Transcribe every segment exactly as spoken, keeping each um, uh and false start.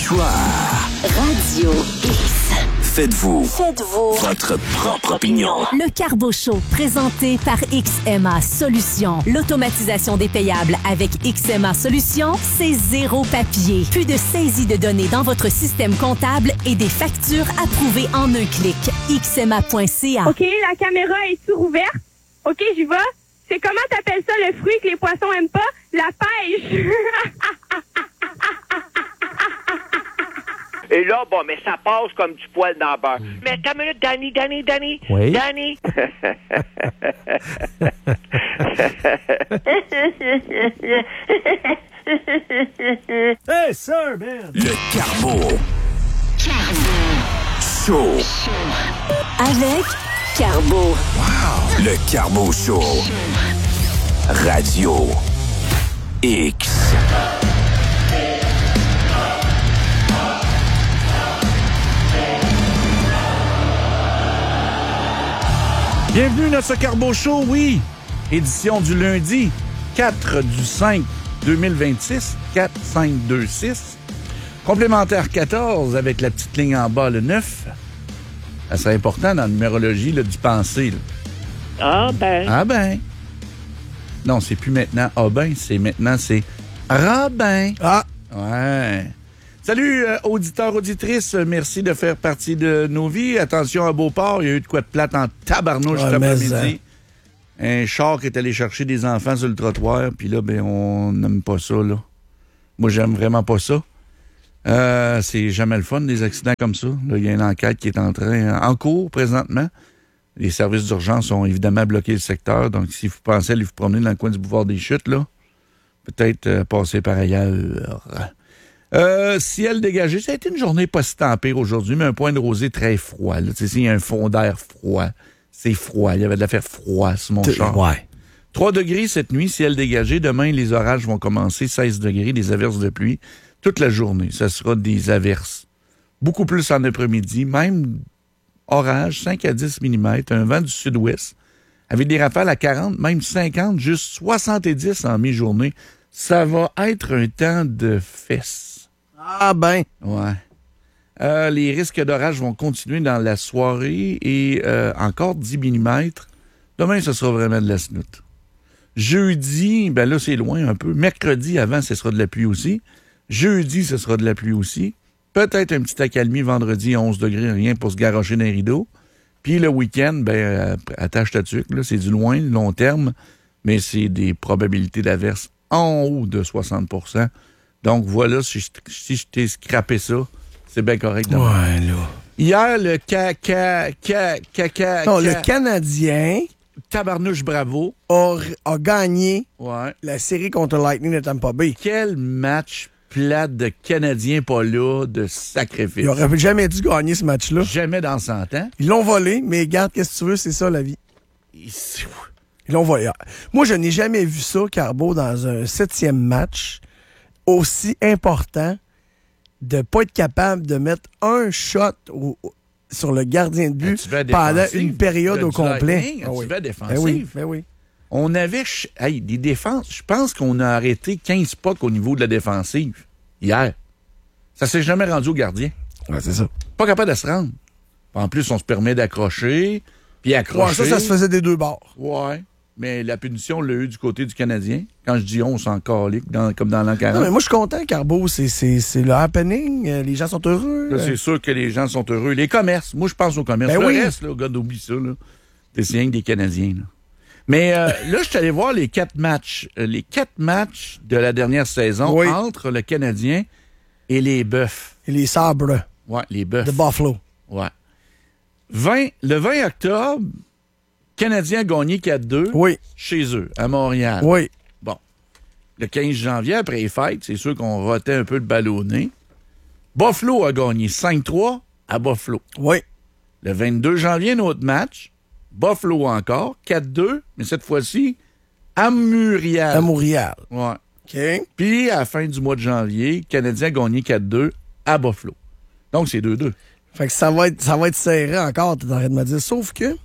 choix. Radio X. Faites-vous. Faites-vous. Votre propre opinion. Le Carbo Show, présenté par X M A Solutions. L'automatisation des payables avec X M A Solutions, c'est zéro papier. Plus de saisie de données dans votre système comptable et des factures approuvées en un clic. X M A point C A. OK, la caméra est surouverte. OK, j'y vais. C'est comment t'appelles ça le fruit que les poissons aiment pas? La pêche. Et là, bon, mais ça passe comme du poil dans le beurre. Mais attends une minute, Danny, Danny, Danny. Oui. Danny. Hey, sir, man! Le Carbo. Show. Avec Carbo. Wow. Le Carbo Show. Radio X. Bienvenue dans ce Carbo Show, oui! Édition du lundi, quatre du cinq deux mille vingt-six, quatre cinq deux six. Complémentaire quatorze avec la petite ligne en bas, le neuf. Ça serait important dans la numérologie là, du pensée. Là. Ah ben. Ah ben. Non, c'est plus maintenant ah ben, c'est maintenant, c'est Robin. Ah! Ouais. Salut, euh, auditeurs, auditrices. Merci de faire partie de nos vies. Attention à Beauport, il y a eu de quoi de plate en tabarnouche ouais, cet après-midi. hein. Un char qui est allé chercher des enfants sur le trottoir, puis là, ben, on n'aime pas ça, là. Moi, j'aime vraiment pas ça. Euh, c'est jamais le fun, des accidents comme ça. Là, il y a une enquête qui est en train, en cours présentement. Les services d'urgence ont évidemment bloqué le secteur, donc si vous pensez aller vous promener dans le coin du boulevard des Chutes, là, peut-être euh, passer par ailleurs. Euh, ciel dégagé. Ça a été une journée pas si tant pire aujourd'hui, mais un point de rosée très froid. Là. Tu sais, il y a un fond d'air froid. C'est froid. Il y avait de l'affaire froid sur mon char. Ouais. trois degrés cette nuit, ciel dégagé. Demain, les orages vont commencer. seize degrés, des averses de pluie. Toute la journée, ça sera des averses. Beaucoup plus en après-midi. Même orage, cinq à dix millimètres. Un vent du sud-ouest. Avec des rafales à quarante, même cinquante, juste soixante-dix en mi-journée. Ça va être un temps de fesses. Ah ben. Ouais. Euh, les risques d'orage vont continuer dans la soirée et euh, encore dix millimètres. Demain, ce sera vraiment de la snoute. Jeudi, ben là, c'est loin un peu. Mercredi, avant, ce sera de la pluie aussi. Jeudi, ce sera de la pluie aussi. Peut-être un petit accalmie vendredi, onze degrés, rien pour se garrocher dans les rideaux. Puis le week-end, ben, euh, attache ta tuque, là, c'est du loin, long terme, mais c'est des probabilités d'averse en haut de soixante pour cent. Donc, voilà, si je, si je t'ai scrappé ça, c'est bien correct. Ouais, là. Hier, le caca, caca, caca... Non, le Canadien... Tabarnouche Bravo. A, a gagné ouais. la série contre Lightning de Tampa Bay. Quel match plate de Canadiens pas là, de sacrifice. Ils n'auraient jamais dû gagner ce match-là. Jamais dans cent ans. Ils l'ont volé, mais regarde, qu'est-ce que tu veux, c'est ça la vie. Ils l'ont volé. Moi, je n'ai jamais vu ça, Carbo, dans un septième match aussi important de ne pas être capable de mettre un shot au, au, sur le gardien de but pendant une période au complet. Ah oui. Ben oui, ben oui. On avait hey, des défenses. Je pense qu'on a arrêté quinze pucks au niveau de la défensive hier. Ça s'est jamais rendu au gardien. Ouais, c'est ça. Pas capable de se rendre. En plus, on se permet d'accrocher, puis accrocher. Ouais, ça, ça se faisait des deux bords. Ouais. Mais la punition, on l'a eu du côté du Canadien. Quand je dis on, s'en calique, dans, comme dans l'an quarante. Non, mais moi, je suis content, Carbo. C'est, c'est, c'est le happening. Les gens sont heureux. Là, c'est sûr que les gens sont heureux. Les commerces. Moi, je pense aux commerces. Ben le oui. reste, là, gars, oublie ça. Là. C'est rien que des Canadiens. Là. Mais euh, là, je suis allé voir les quatre matchs. Euh, les quatre matchs de la dernière saison oui. entre le Canadien et les Bœufs. Et les Sabres. Ouais, les Bœufs. De Buffalo. Ouais. vingt, le vingt octobre, Canadien a gagné quatre deux oui. chez eux, à Montréal. Oui. Bon. Le quinze janvier, après les fêtes, c'est sûr qu'on rotait un peu le ballonné. Buffalo a gagné cinq trois à Buffalo. Oui. Le vingt-deux janvier, notre match. Buffalo encore, quatre deux, mais cette fois-ci, à Montréal. À Montréal. Ouais. OK. Puis, à la fin du mois de janvier, le Canadien a gagné quatre deux à Buffalo. Donc, c'est deux deux. Fait que ça va être, ça va être serré encore, t'es en train de me dire. Sauf que,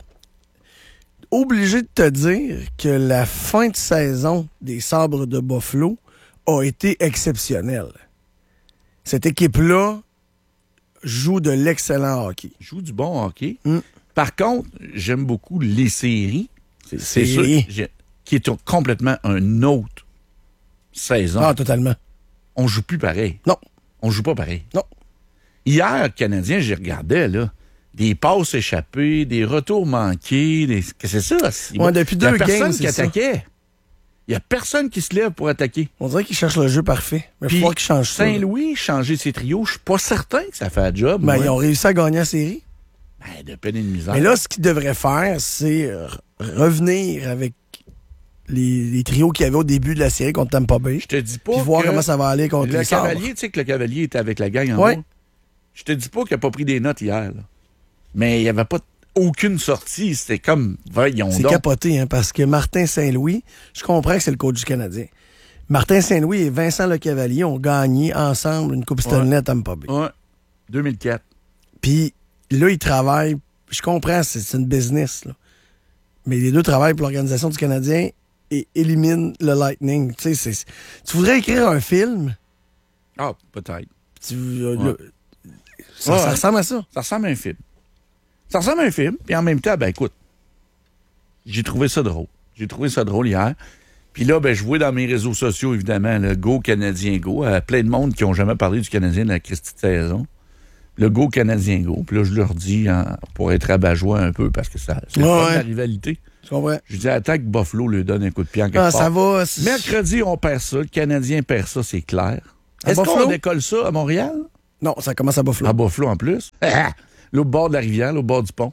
obligé de te dire que la fin de saison des Sabres de Buffalo a été exceptionnelle. cette équipe-là joue de l'excellent hockey. Joue du bon hockey. Mm. Par contre, j'aime beaucoup les séries. C'est, c'est sûr, j'ai- qui est complètement un autre saison. Ah, totalement. On joue plus pareil. Non. On joue pas pareil. Non. Hier, Canadien, j'y regardais, là. Des passes échappées, des retours manqués. Des... Qu'est-ce que c'est ça? Il Ouais, depuis y a deux personne games, qui c'est ça. attaquait. Il y a personne qui se lève pour attaquer. On dirait qu'ils cherchent le jeu parfait. Mais il Puis faut qu'il change ça. là. Saint-Louis, changer ses trios, je suis pas certain que ça fait un job. Ben, moi. ils ont réussi à gagner la série. Ben, de peine et de misère. Mais là, ce qu'ils devraient faire, c'est euh, revenir avec les, les trios qu'il y avait au début de la série contre Tampa Bay. je te dis pas Puis voir que comment ça va aller contre le les Sabres. cavalier, tu sais que le cavalier était avec la gang en Ouais. bas. Je te dis pas qu'il a pas pris des notes hier, là. Mais il y avait pas aucune sortie. C'était comme, voyons C'est donc. capoté, hein, parce que Martin Saint-Louis, je comprends que c'est le coach du Canadien. Martin Saint-Louis et Vincent Lecavalier ont gagné ensemble une Coupe Stanley à Tampa Bay. Ouais. deux mille quatre. Puis là, ils travaillent. Je comprends, c'est, c'est une business, là. Mais les deux travaillent pour l'organisation du Canadien et éliminent le Lightning. Tu sais, c'est- tu voudrais écrire un film. Ah, peut-être. Tu, euh, Ouais. là, ça, Ouais, ça ouais. ressemble à ça. Ça ressemble à un film. Ça ressemble à un film, puis en même temps, ben écoute, j'ai trouvé ça drôle. J'ai trouvé ça drôle hier. Puis là, ben, je vois dans mes réseaux sociaux, évidemment, le Go Canadien Go, à plein de monde qui n'ont jamais parlé du Canadien de la Christie de saison. Le Go Canadien Go. Puis là, je leur dis, hein, pour être rabat-joie un peu, parce que ça, c'est le Ouais, fun de ouais. la rivalité. Tu comprends? Je dis, attends que Buffalo lui donne un coup de pied en quelque Ah, part. ça va. c'est- Mercredi, on perd ça. Le Canadien perd ça, c'est clair. À Est-ce qu'on Buffalo? décolle ça à Montréal? Non, ça commence à Buffalo. À Buffalo en plus. L'autre bord de la rivière, l'autre bord du pont.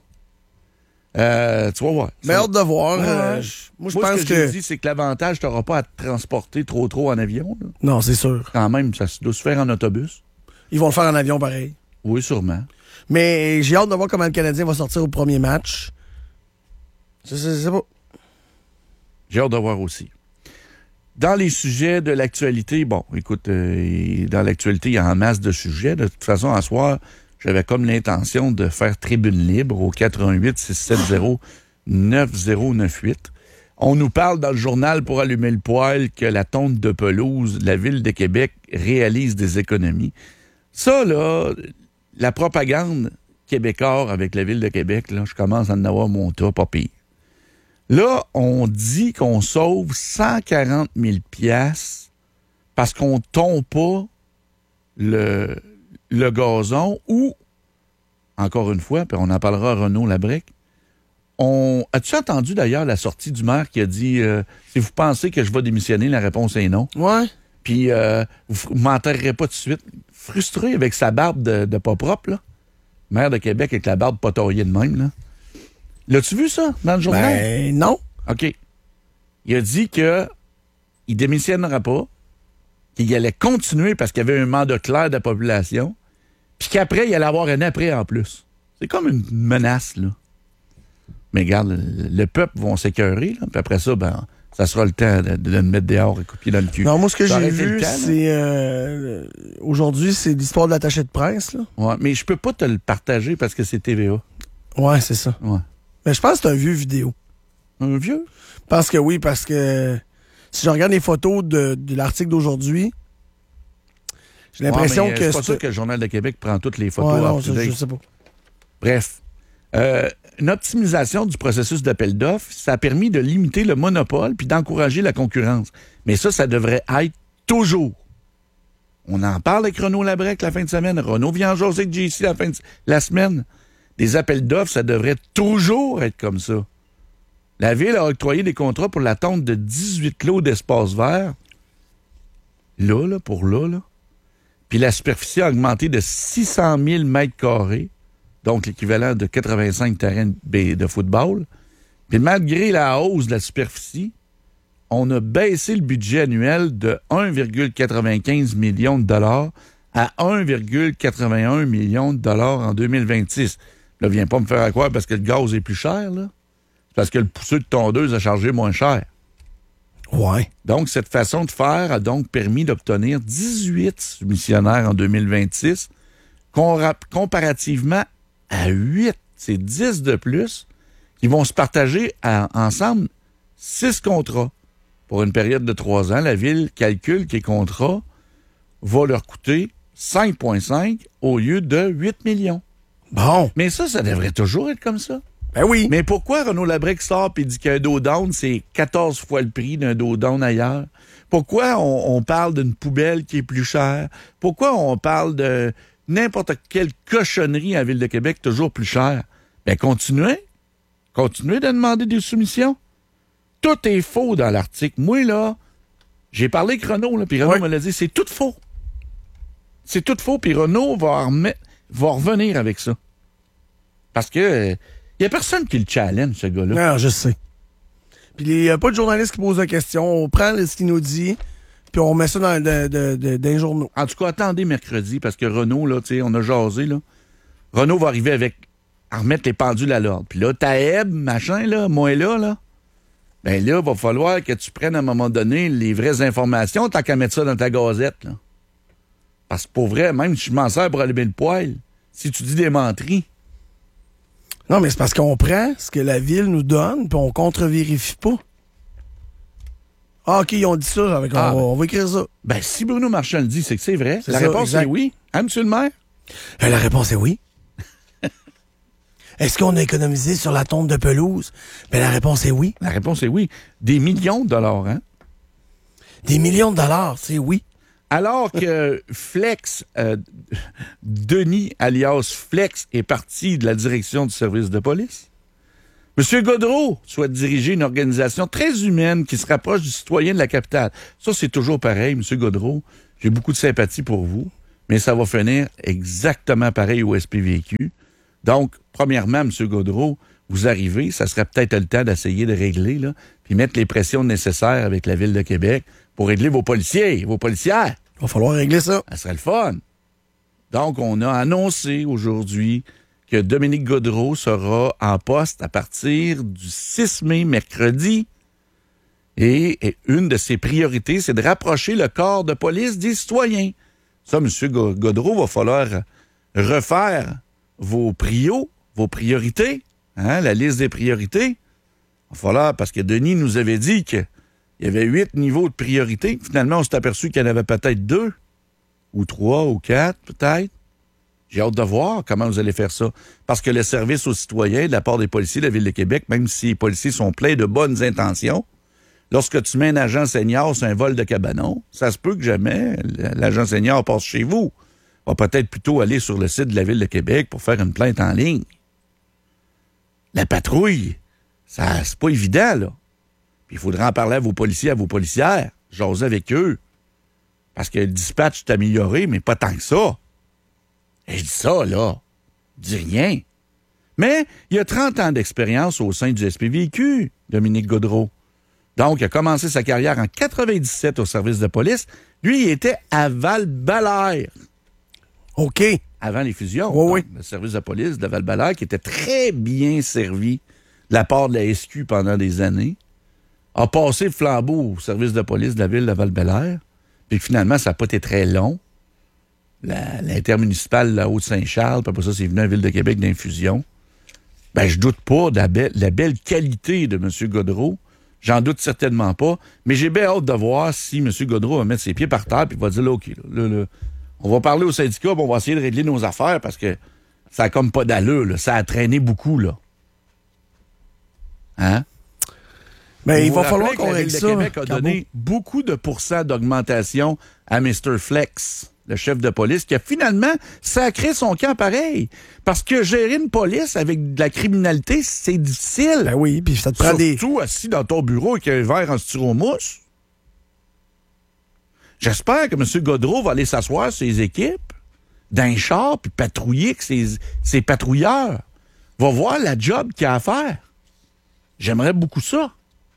Euh, tu vas voir. Mais hâte de voir. Ouais, euh, ouais. je- moi, je Moi, pense ce que, que. j'ai dit, c'est que l'avantage, tu n'auras pas à te transporter trop trop en avion. là. Non, c'est sûr. Quand même, ça se doit se faire en autobus. Ils vont le faire en avion pareil. Oui, sûrement. Mais j'ai hâte de voir comment le Canadien va sortir au premier match. Je sais, je sais pas. J'ai hâte de voir aussi. Dans les sujets de l'actualité, bon, écoute, euh, dans l'actualité, il y a en masse de sujets. De toute façon, à soir, j'avais comme l'intention de faire tribune libre au quatre un huit six sept zéro neuf zéro neuf huit. On nous parle dans le journal pour allumer le poêle que la tonte de pelouse, la Ville de Québec réalise des économies. Ça, là, la propagande québécoise avec la Ville de Québec, là, je commence à en avoir mon tas, pas pire. Là, on dit qu'on sauve cent quarante mille piastres parce qu'on tombe pas le, le gazon ou, encore une fois, puis on en parlera à Renaud Labrec, on... As-tu entendu d'ailleurs la sortie du maire qui a dit euh, si vous pensez que je vais démissionner, la réponse est non. Ouais. Puis euh, vous ne m'enterrerez pas tout de suite. Frustré avec sa barbe de, de pas propre, là. Maire de Québec avec la barbe pas taillée de même, là. L'as-tu vu ça dans le journal? Ben, non. OK. Il a dit que il démissionnera pas, qu'il allait continuer parce qu'il y avait un mandat clair de la population, puis qu'après, il allait avoir un après en plus. C'est comme une menace, là. Mais regarde, le, le peuple va s'écœurer, là, puis après ça, ben, ça sera le temps de, de le mettre dehors et couper dans le cul. Non, moi, ce que Ça j'ai aurait été vu, le temps, là. c'est. euh, aujourd'hui, c'est l'histoire de l'attaché de presse, là. Ouais, mais je peux pas te le partager parce que c'est T V A. Ouais, c'est ça. Ouais. Mais je pense que c'est un vieux vidéo. Un vieux? Parce que oui, parce que si je regarde les photos de, de l'article d'aujourd'hui, j'ai l'impression Ouais, mais, euh, que. c'est pas sûr que le Journal de Québec prend toutes les photos Ouais, non, up to ça, je date. sais pas. Bref. Euh, une optimisation du processus d'appel d'offres, ça a permis de limiter le monopole puis d'encourager la concurrence. Mais ça, ça devrait être toujours. On en parle avec Renaud Labrec la fin de semaine. Renaud vient en jaser avec J C la fin de la semaine. Des appels d'offres, ça devrait toujours être comme ça. La Ville a octroyé des contrats pour la tonte de dix-huit lots d'espace vert. Là, là, pour là, là. Puis la superficie a augmenté de six cent mille mètres carrés, donc l'équivalent de quatre-vingt-cinq terrains de football. Puis malgré la hausse de la superficie, on a baissé le budget annuel de un virgule quatre-vingt-quinze million de dollars à un virgule quatre-vingt-un million de dollars en deux mille vingt-six. Là, viens pas me faire à croire parce que le gaz est plus cher, là. C'est parce que le pousseux de tondeuse a chargé moins cher. Ouais. Donc, cette façon de faire a donc permis d'obtenir dix-huit soumissionnaires en deux mille vingt-six, comparativement à huit, c'est dix de plus, qui vont se partager à, ensemble six contrats. Pour une période de trois ans, la Ville calcule que les contrats vont leur coûter cinq virgule cinq au lieu de huit millions. Bon. Mais ça, ça devrait toujours être comme ça. Ben oui. Mais pourquoi Renaud Labrec sort et dit qu'un dos down, c'est quatorze fois le prix d'un dos down ailleurs? Pourquoi on, on parle d'une poubelle qui est plus chère? Pourquoi on parle de n'importe quelle cochonnerie à la Ville de Québec toujours plus chère? Ben continuez. Continuez de demander des soumissions. Tout est faux dans l'article. Moi, là, j'ai parlé avec Renaud, là, puis Renaud oui. me l'a dit, c'est tout faux. C'est tout faux, puis Renaud va, remettre, va revenir avec ça. Parce que il euh, n'y a personne qui le challenge, ce gars-là. Non, je sais. Puis il n'y a pas de journaliste qui pose la question. On prend ce qu'il nous dit, puis on met ça dans, de, de, de, dans les journaux. En tout cas, attendez mercredi, parce que Renaud, là, tu sais, on a jasé, là. Renaud va arriver avec, à remettre les pendules à l'ordre. Puis là, Taeb, machin, là, moi là, là, ben là, va falloir que tu prennes à un moment donné les vraies informations, tant qu'à mettre ça dans ta gazette, là. Parce que pour vrai, même si je m'en sers pour allumer le poêle, si tu dis des menteries. Non, mais c'est parce qu'on prend ce que la Ville nous donne, puis on contre-vérifie pas. Ah, OK, ils ont dit ça, avec, Ah, on, ben. va, on va écrire ça. Ben, si Bruno Marchand le dit, c'est que c'est vrai. C'est La ça, réponse exact. est oui. Hein, monsieur le maire? Euh, la réponse est oui. Est-ce qu'on a économisé sur la tonte de pelouse? Ben, la réponse est oui. La réponse est oui. Des millions de dollars, hein? Des millions de dollars, c'est oui. Alors que Flex, euh, Denis alias Flex, est parti de la direction du service de police, M. Gaudreau souhaite diriger une organisation très humaine qui se rapproche du citoyen de la capitale. Ça, c'est toujours pareil, M. Gaudreau. J'ai beaucoup de sympathie pour vous, mais ça va finir exactement pareil au S P V Q. Donc, premièrement, M. Gaudreau, vous arrivez, ça serait peut-être le temps d'essayer de régler, là, puis mettre les pressions nécessaires avec la Ville de Québec pour régler vos policiers, vos policières. Il va falloir régler ça. Ça serait le fun. Donc, on a annoncé aujourd'hui que Dominique Gaudreau sera en poste à partir du six mai, mercredi. Et, et une de ses priorités, c'est de rapprocher le corps de police des citoyens. Ça, M. Gaudreau, va falloir refaire vos prios, vos priorités, hein, la liste des priorités. Il va falloir, parce que Denis nous avait dit qu'il y avait huit niveaux de priorité. Finalement, on s'est aperçu qu'il y en avait peut-être deux, ou trois, ou quatre, peut-être. J'ai hâte de voir comment vous allez faire ça. Parce que le service aux citoyens, de la part des policiers de la Ville de Québec, même si les policiers sont pleins de bonnes intentions, lorsque tu mets un agent senior sur un vol de cabanon, ça se peut que jamais l'agent senior passe chez vous. Va peut-être plutôt aller sur le site de la Ville de Québec pour faire une plainte en ligne. La patrouille, ça, c'est pas évident, là. Puis il faudra en parler à vos policiers, à vos policières, jaser avec eux. Parce que le dispatch est amélioré, mais pas tant que ça. Et je dis ça, là. Je dis rien. Mais il a trente ans d'expérience au sein du S P V Q, Dominique Gaudreau. Donc, il a commencé sa carrière en quatre-vingt-dix-sept au service de police. Lui, il était à Val-Belair. OK. Avant les fusions. Oui, Donc, oui. le service de police de Val-Belair, qui était très bien servi de la part de la S Q pendant des années, a passé le flambeau au service de police de la ville de Val-Belair. Puis finalement, ça n'a pas été très long. La, l'intermunicipale, la Haute-Saint-Charles, puis après ça, c'est venu à la Ville de Québec d'infusion. Ben, je doute pas de la, be- la belle qualité de M. Gaudreau. J'en doute certainement pas. Mais j'ai bien hâte de voir si M. Gaudreau va mettre ses pieds par terre puis va dire, là, OK, là, là, là, on va parler au syndicat, puis on va essayer de régler nos affaires parce que ça a comme pas d'allure, là. Ça a traîné beaucoup, là. Hein? Mais il Vous va vous falloir rappelez que qu'on la règle Ville de ça. Québec a Carbo. donné beaucoup de pourcents d'augmentation à mister Flex, le chef de police, qui a finalement sacré son camp pareil. Parce que gérer une police avec de la criminalité, c'est difficile. Ben oui, puis ça te prend des... Surtout assis dans ton bureau avec un verre en styromousse. J'espère que M. Gaudreau va aller s'asseoir sur ses équipes d'un char puis patrouiller avec ses, ses patrouilleurs. Va voir la job qu'il a à faire. J'aimerais beaucoup ça.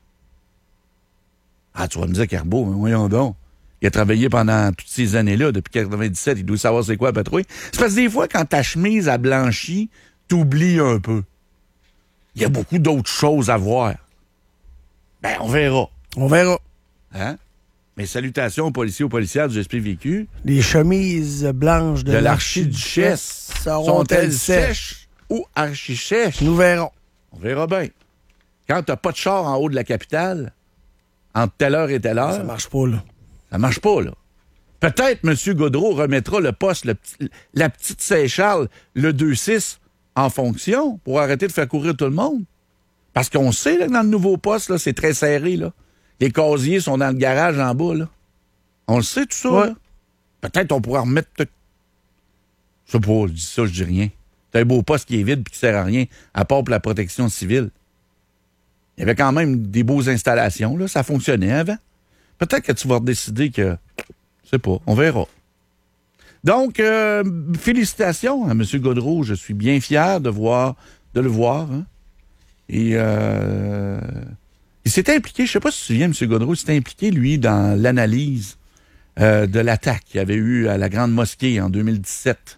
Ah, tu vas me dire, Carbo, hein, voyons donc. Il a travaillé pendant toutes ces années-là, depuis quatre-vingt-dix-sept, il doit savoir c'est quoi la patrouille. C'est parce que des fois, quand ta chemise a blanchi, t'oublies un peu. Il y a beaucoup d'autres choses à voir. Ben, on verra. On verra. Hein? Mes salutations aux policiers, aux policières du S P V Q. Les chemises blanches de, De l'archiduchesse l'archiduchesse seront-elles sont-elles sèches? sèches ou archi-sèches? Nous verrons. On verra bien. Quand t'as pas de char en haut de la capitale, entre telle heure et telle heure, Ça marche pas, là. ça marche pas, là. Peut-être M. Gaudreau remettra le poste, le petit- la petite Saint-Charles, le deux six, en fonction pour arrêter de faire courir tout le monde. Parce qu'on sait là, que dans le nouveau poste, là, c'est très serré. Là. Les casiers sont dans le garage en bas. Là. On le sait, tout ça. Ouais. Là. Peut-être on pourra remettre... Je sais pas, je dis ça, je dis rien. C'est un beau poste qui est vide et qui sert à rien, à part pour la protection civile. Il y avait quand même des beaux installations. Là. Ça fonctionnait avant. Peut-être que tu vas décider que... Je sais pas, on verra. Donc, euh, félicitations à M. Gaudreau. Je suis bien fier de voir, de le voir. Hein. Et euh, il s'était impliqué, je sais pas si tu te souviens, M. Gaudreau, il s'était impliqué, lui, dans l'analyse euh, de l'attaque qu'il y avait eu à la Grande Mosquée en deux mille dix-sept.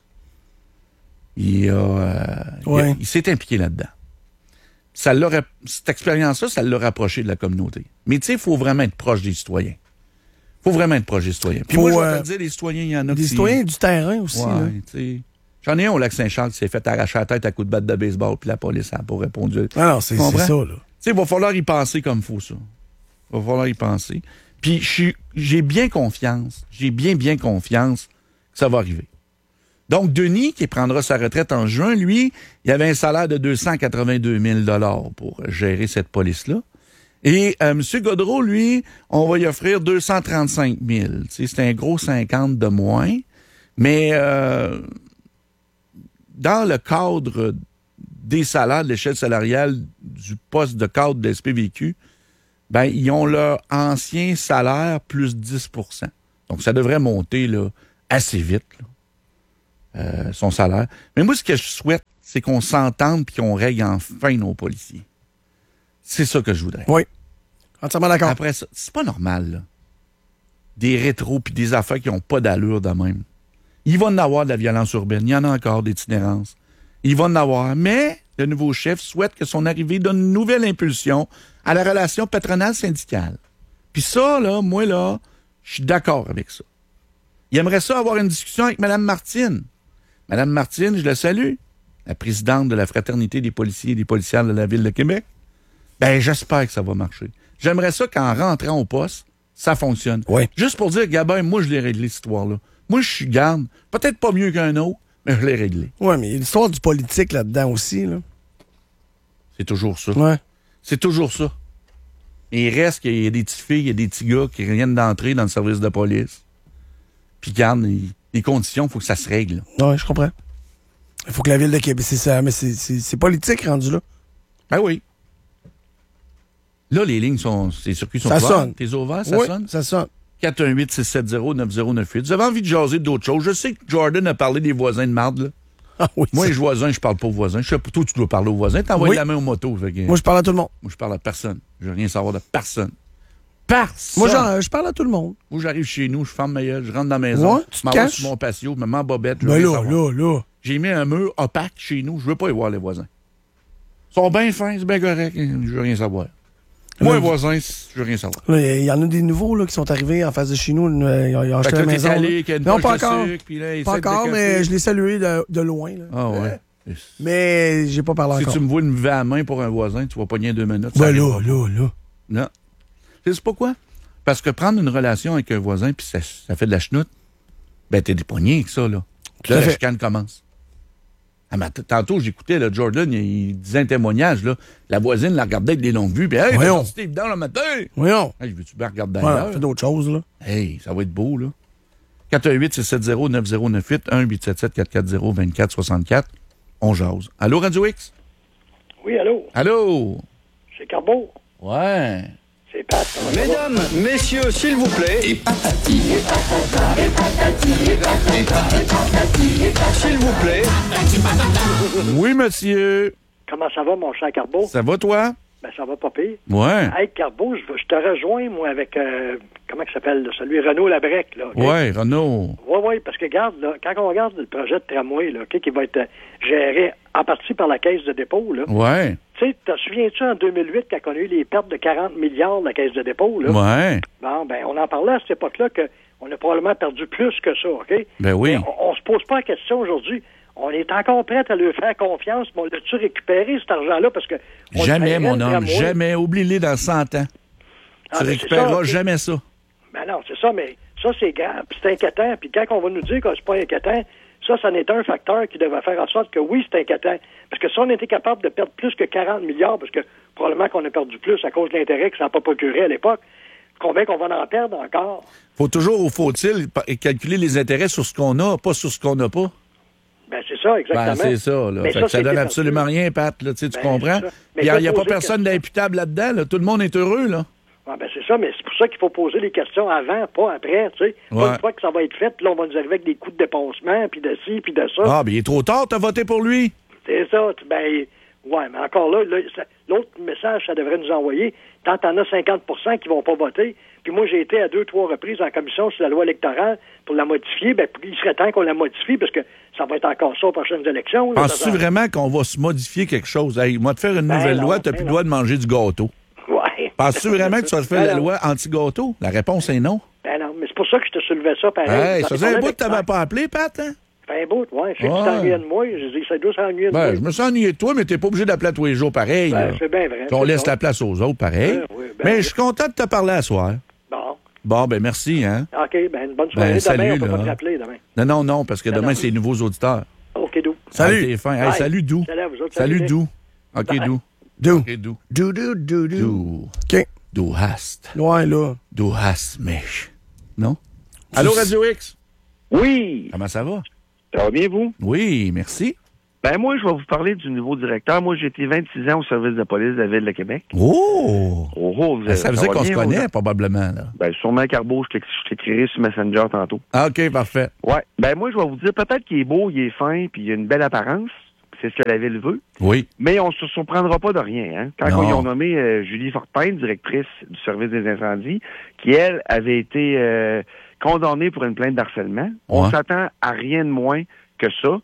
Il, a, euh, Ouais. il, il s'est impliqué là-dedans. Ça l'a, cette expérience-là, ça l'a rapproché de la communauté. Mais tu sais, il faut vraiment être proche des citoyens. Il faut vraiment être proche des citoyens. Puis Faut, moi, je vais euh, te le dire, les citoyens, il y en a Des qui... citoyens du terrain aussi. là. Ouais, tu sais. J'en ai un au Lac-Saint-Charles qui s'est fait arracher la tête à coups de batte de baseball, puis la police n'a pas répondu. Ah non, c'est, c'est Comprends? ça, là. Tu sais, il va falloir y penser comme il faut, ça. Il va falloir y penser. Puis je suis- j'ai bien confiance, j'ai bien, bien confiance que ça va arriver. Donc, Denis, qui prendra sa retraite en juin, lui, il avait un salaire de deux cent quatre-vingt-deux mille dollars pour gérer cette police-là. Et euh, M. Gaudreau, lui, on va lui offrir deux cent trente-cinq mille. Tu sais, c'est un gros cinquante de moins. Mais euh, dans le cadre des salaires, de l'échelle salariale du poste de cadre de l'S P V Q, ben, ils ont leur ancien salaire plus dix pour cent. Donc, ça devrait monter là, assez vite, là, euh, son salaire. Mais moi, ce que je souhaite, c'est qu'on s'entende et qu'on règle enfin nos policiers. C'est ça que je voudrais. Oui. Entièrement d'accord. Après ça, c'est pas normal, là. Des rétros puis des affaires qui n'ont pas d'allure de même. Il va en avoir de la violence urbaine. Il y en a encore d'itinérance. Il va en avoir. Mais le nouveau chef souhaite que son arrivée donne une nouvelle impulsion à la relation patronale-syndicale. Puis ça, là, moi, là, je suis d'accord avec ça. Il aimerait ça avoir une discussion avec Mme Martine. Mme Martine, je la salue, la présidente de la Fraternité des policiers et des policières de la Ville de Québec. Ben, j'espère que ça va marcher. J'aimerais ça qu'en rentrant au poste, ça fonctionne. Oui. Juste pour dire, Gabin, moi, je l'ai réglé, cette histoire-là. Moi, je suis garde. Peut-être pas mieux qu'un autre, mais je l'ai réglé. Oui, mais il y a l'histoire du politique là-dedans aussi, là. C'est toujours ça. Ouais. C'est toujours ça. Et il reste qu'il y a des petites filles, il y a des petits gars qui viennent d'entrer dans le service de police. Puis, regarde, les, les conditions, il faut que ça se règle. Oui, je comprends. Il faut que la Ville de Québec, c'est ça, mais c'est, c'est, c'est politique rendu là. Ben oui. Là, les lignes sont, les circuits sont Ça ouverts. sonne. T'es ouvert, ça Oui, sonne? ça sonne. quatre un huit, six sept zéro, neuf zéro neuf huit. Vous avez envie de jaser d'autres choses? Je sais que Jordan a parlé des voisins de marde, là. Ah oui, Moi, ça- les voisins, je parle pas aux voisins. Je sais pas, toi, tu dois parler aux voisins. T'envoies Oui. la main aux motos. Fait que, Moi, je parle à tout le monde. moi, je parle à personne. Je veux rien savoir de personne. Personne! Moi, genre, je parle à tout le monde. Moi, j'arrive chez nous, je ferme ma gueule, je rentre dans la maison, Ouais, tu te je m'en vais caches? sur mon patio, je me mets en bobette, je veux Ben rien là, savoir. là, là. J'ai mis un mur opaque chez nous, je veux pas y voir les voisins. Ils sont bien fins, c'est bien correct, je veux rien savoir. Moi, Là, les voisins, je veux rien savoir. Là, il y en a des nouveaux là, qui sont arrivés en face de chez nous. euh, Ils ont, ils ont Fait acheté que la là, t'es maison. allé, là. qu'il y a une Non, poche pas de encore. sucre, puis là, il Pas essaie de encore, mais décaffer. je l'ai salué de, de loin. Là. Ah ouais. Mais j'ai pas parlé Si encore. tu me vois une lever à la main pour un voisin, tu vas pogner deux minutes. ça Ben arrivera là, pas. là, là. Non. Tu sais pourquoi? Parce que prendre une relation avec un voisin puis ça, ça fait de la chenoute, ben t'es des poignets avec ça, là. Tout Là, à la fait. chicane commence. Ah, mais t- tantôt, j'écoutais là, Jordan, il, il disait un témoignage, là. La voisine la regardait avec des longues vues, puis hey, Voyons. ben, c'était évident le matin. Voyons. Hey, je veux-tu bien regarder Voilà, d'ailleurs? fais d'autres choses, là. Hey, ça va être beau, là. quatre un huit, six sept zéro, neuf zéro neuf huit, un huit sept sept, quatre quatre zéro, deux quatre six quatre. On jase. Allô, Radio X? Oui, allô? Allô? C'est Carbeau? Ouais. C'est Pat. Comment ça va? Mesdames, messieurs, s'il vous plaît. Et patati. S'il vous plaît. Oui, monsieur. Comment ça va, mon cher Carbeau? Ça va, toi? Ben, ça va pas pire. Ouais. Hey, Carbeau, je, je te rejoins, moi, avec, euh, comment il s'appelle, là, celui Renaud Labrec, là. OK? Ouais, Renaud. Oui, oui, parce que, regarde, là, quand on regarde le projet de tramway, là, OK, qui va être euh, géré en partie par la Caisse de dépôt, là. Ouais. Tu sais, te souviens-tu en deux mille huit, quand on a eu les pertes de quarante milliards de la Caisse de dépôt, là? Ouais. Bon, ben, on en parlait à cette époque-là qu'on a probablement perdu plus que ça, OK? Ben oui. Mais on, on se pose pas la question aujourd'hui. On est encore prêt à leur faire confiance, mais on l'a-tu récupéré, cet argent-là? Parce que on Jamais, le mon paierait, le homme. tramway. Jamais. Oublie-les dans cent ans. Ah, tu ben, récupéreras c'est ça, ok. jamais ça. Ben non, c'est ça, mais Ça, c'est grave, puis c'est inquiétant. Puis quand on va nous dire que c'est pas inquiétant, ça, ça n'est un facteur qui devrait faire en sorte que oui, c'est inquiétant. Parce que si on était capable de perdre plus que quarante milliards, parce que probablement qu'on a perdu plus à cause de l'intérêt que ça n'a pas procuré à l'époque, combien qu'on va en perdre encore? Faut toujours, ou faut-il, pa- calculer les intérêts sur ce qu'on a, pas sur ce qu'on n'a pas? Ben, c'est ça, exactement. Ben, c'est ça, là. Mais Fait ça, que ça c'est donne perdu. absolument rien, Pat, là, tu sais, tu Ben, comprends? c'est ça. Mais Il n'y a, il faut y a pas poser personne question. d'imputable là-dedans, là. Tout le monde est heureux, là. Ah, ben, c'est ça, mais c'est pour ça qu'il faut poser les questions avant, pas après, tu sais. Pas Ouais. une fois que ça va être fait, puis là, on va nous arriver avec des coups de dépensement, puis de ci, puis de ça. Ah, ben, il est trop tard, t'as voté pour lui. C'est ça, tu- ben, ouais, mais encore là, là, ça- l'autre message, ça devrait nous envoyer, tant t'en as cinquante pour cent qui vont pas voter, puis moi, j'ai été à deux, trois reprises en commission sur la loi électorale pour la modifier, ben, il serait temps qu'on la modifie, parce que ça va être encore ça aux prochaines élections. là. Penses-tu Ça- ça- vraiment qu'on va se modifier quelque chose? Hey, moi, de faire une Ben nouvelle non, loi, t'as ben plus le non. droit de manger du gâteau. Ouais. Penses-tu vraiment que tu vas te faire Ben la non. loi anti-gâteau? La réponse est non. Ben non, mais c'est pour ça que je te soulevais ça, pareil. Hey, Dans ça les faisait un problèmes bout que t'avais experts. pas appelé, Pat, hein? Ça fait un bout, ouais. Je sais que Ouais. tu t'ennuyais de moi. Je dis, ça doit s'ennuyer de Ben, moi. je me suis ennuyé de toi, mais t'es pas obligé d'appeler à tous les jours pareil. Ben, là. c'est bien vrai. Puis on c'est laisse ça. la place aux autres pareil. Ben oui, ben mais oui. je suis content de te parler à soir. Bon. Bon, ben merci, hein? OK, ben, une bonne soirée. Ben, salut, demain, on peut là. pas te rappeler demain. Non, non, non, parce que Ben demain, non. c'est les nouveaux auditeurs. OK, Dou. Salut. Ah, t'es fin. Hey, Bye. salut, Dou. Salut à vous autres. Salut, Salut. Dou. OK, Bye. Dou. Do. OK, Dou. Do, do, do, do. Dou. OK. Du hast. Ouais, là. Du hast mich. Non? Allô, Radio X? Oui, Comment ça va? ça va bien, vous? Oui, merci. Ben, moi, je vais vous parler du nouveau directeur. Moi, j'ai été vingt-six ans au service de police de la Ville de Québec. Oh! Oh, oh, vous Ben, ça ça faisait va qu'on se bien, connaît, vous? probablement, là. Ben, sûrement, Carbo, je t'éc- je t'écrirai sur Messenger tantôt. Ah, OK, parfait. Ouais. Ben, moi, je vais vous dire, peut-être qu'il est beau, il est fin, puis il a une belle apparence. C'est ce que la Ville veut. Oui. Mais on se surprendra pas de rien, hein. Quand Non. ils ont nommé euh, Julie Fortin, directrice du service des incendies, qui, elle, avait été euh, condamnée pour une plainte d'harcèlement, on Ouais. s'attend à rien de moins que ça.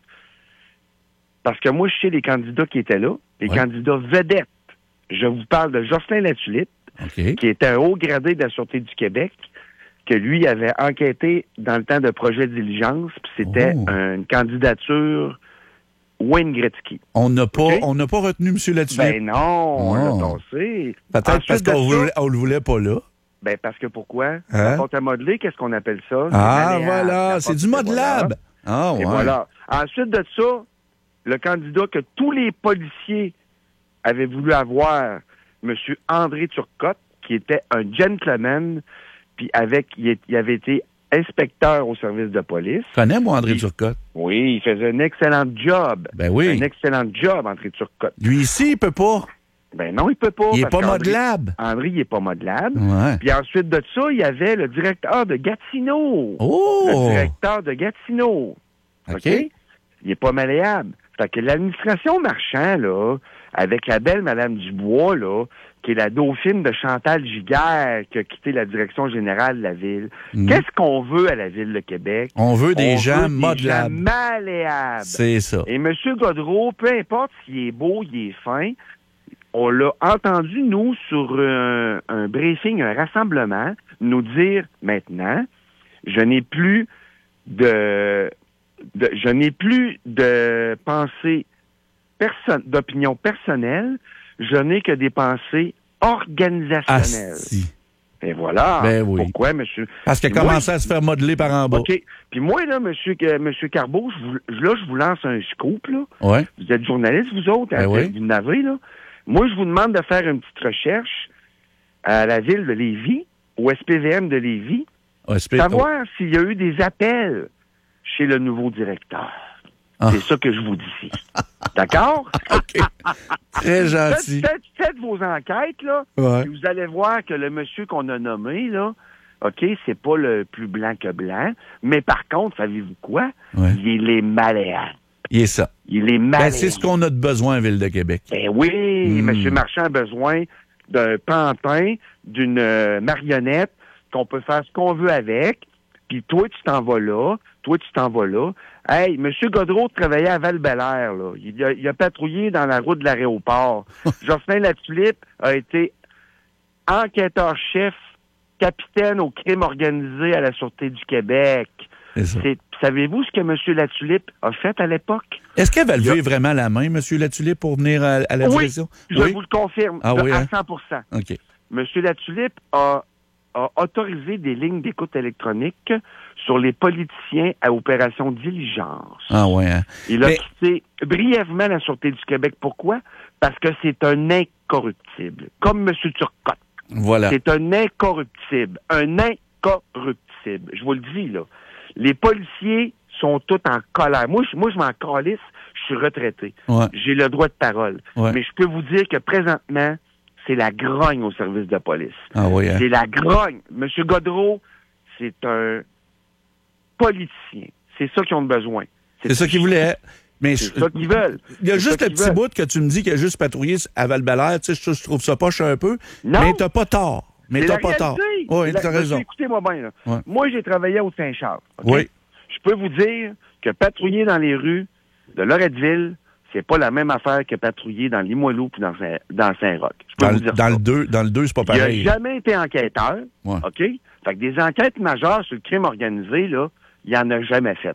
Parce que moi, je sais les candidats qui étaient là, les Ouais. candidats vedettes. Je vous parle de Jocelyn Latulippe, OK. qui était un haut gradé de la Sûreté du Québec, que lui avait enquêté dans le temps de projet de diligence, puis c'était Oh. une candidature Wayne Gretzky. On n'a pas, OK. on n'a pas retenu M. Latulippe. Ben non, on l'a Oh. tassé. Peut-être Ensuite parce de qu'on ça- voulait- on le voulait pas là. Ben parce que pourquoi? Hein? La pâte à modeler, qu'est-ce qu'on appelle ça? C'est Ah, malléable. voilà. La C'est pâte- du mode voilà. lab. Ah, ouais. Et voilà. Ensuite de ça, le candidat que tous les policiers avaient voulu avoir, M. André Turcotte, qui était un gentleman, puis avec, il, est- il avait été inspecteur au service de police. Je connais, moi, André Il- Turcotte. Oui, il faisait un excellent job. Ben oui. Un excellent job, André Turcotte. Lui ici, il peut pas. Ben non, il peut pas. Il est parce pas qu'André- modelable. André, il est pas modelable. Ouais. Puis ensuite de ça, il y avait le directeur de Gatineau. Oh! Le directeur de Gatineau. OK. OK? Il est pas malléable. Fait que l'administration Marchand, là, avec la belle Madame Dubois, là, qui est la dauphine de Chantal Giguère, qui a quitté la direction générale de la ville. Mm. Qu'est-ce qu'on veut à la Ville de Québec? On veut des On gens veut des modelables. gens malléables. C'est ça. Et M. Godreau, peu importe s'il est beau, il est fin, on l'a entendu, nous, sur un, un briefing, un rassemblement, nous dire maintenant, je n'ai plus de, de je n'ai plus de pensée perso- d'opinion personnelle, je n'ai que des pensées organisationnelles. Asti. Et voilà. Ben oui. Pourquoi, monsieur? Parce qu'il a Puis moi, commencé à se faire modeler par en bas. OK. Puis moi, là, monsieur, euh, monsieur Carbeau, je vous, là, je vous lance un scoop, là. Ouais. Vous êtes journaliste, vous autres, Ben hein, oui. vous n'avez, là. Moi, je vous demande de faire une petite recherche à la ville de Lévis, au S P V M de Lévis, O S P- savoir s'il y a eu des appels chez le nouveau directeur. Ah. C'est ça que je vous dis. D'accord? OK. Très gentil. Faites, faites- faites vos enquêtes, là. Ouais. Puis vous allez voir que le monsieur qu'on a nommé, là, OK, c'est pas le plus blanc que blanc, mais par contre, savez-vous quoi? Ouais. Il est malléable. Il est ça. Il est Ben, malléable. c'est ce qu'on a de besoin à Ville de Québec. Ben oui, Mm. M. Marchand a besoin d'un pantin, d'une euh, marionnette, qu'on peut faire ce qu'on veut avec, puis toi, tu t'en vas là, toi, tu t'en vas là. Hey, M. Godreau travaillait à Val-Bélair, là. Il a, il a patrouillé dans la route de l'aéroport. Jocelyn Latulippe a été enquêteur-chef, capitaine au crime organisé à la Sûreté du Québec. C'est ça. C'est- Savez-vous ce que M. Latulippe a fait à l'époque? Est-ce qu'elle va lever Il y a- vraiment la main, M. Latulippe, pour venir à, à la Oui, direction? je vous le confirme, Ah de- oui, à hein? cent pour cent. OK. M. Latulippe a a autorisé des lignes d'écoute électronique sur les politiciens à opération diligence. Ah ouais. Hein? Il a Mais... quitté brièvement la Sûreté du Québec. Pourquoi? Parce que c'est un incorruptible. Comme M. Turcotte. Voilà. C'est un incorruptible. Un incorruptible. Je vous le dis, là. Les policiers sont tous en colère. Moi, je, moi, je m'en calisse. Je suis retraité. Ouais. J'ai le droit de parole. Ouais. Mais je peux vous dire que présentement, c'est la grogne au service de police. Ah oui, hein? C'est la grogne. Monsieur Godreau, c'est un politicien. C'est ça qu'ils ont besoin. C'est, c'est ça qu'ils voulaient. Mais c'est je... ça qu'ils veulent. Il y a c'est juste le petit veulent. bout que tu me dis qu'il a juste patrouillé à Val-Bélair. Tu sais, je, je trouve ça poche un peu. Non. Mais t'as pas tort. Mais c'est t'as la pas réalité. tort. Oui, la... t'as raison. Écoutez-moi bien, là. Ouais. Moi, j'ai travaillé au Saint-Charles. Okay? Oui. Je peux vous dire que patrouiller dans les rues de Loretteville, c'est pas la même affaire que patrouiller dans Limoilou puis dans, Saint... dans Saint-Roch. Je peux Dans, vous dire dans ça. le deux, dans le deux, c'est pas pareil. Il n'a jamais été enquêteur. Ouais. OK? Fait que des enquêtes majeures sur le crime organisé, là, il en a jamais fait.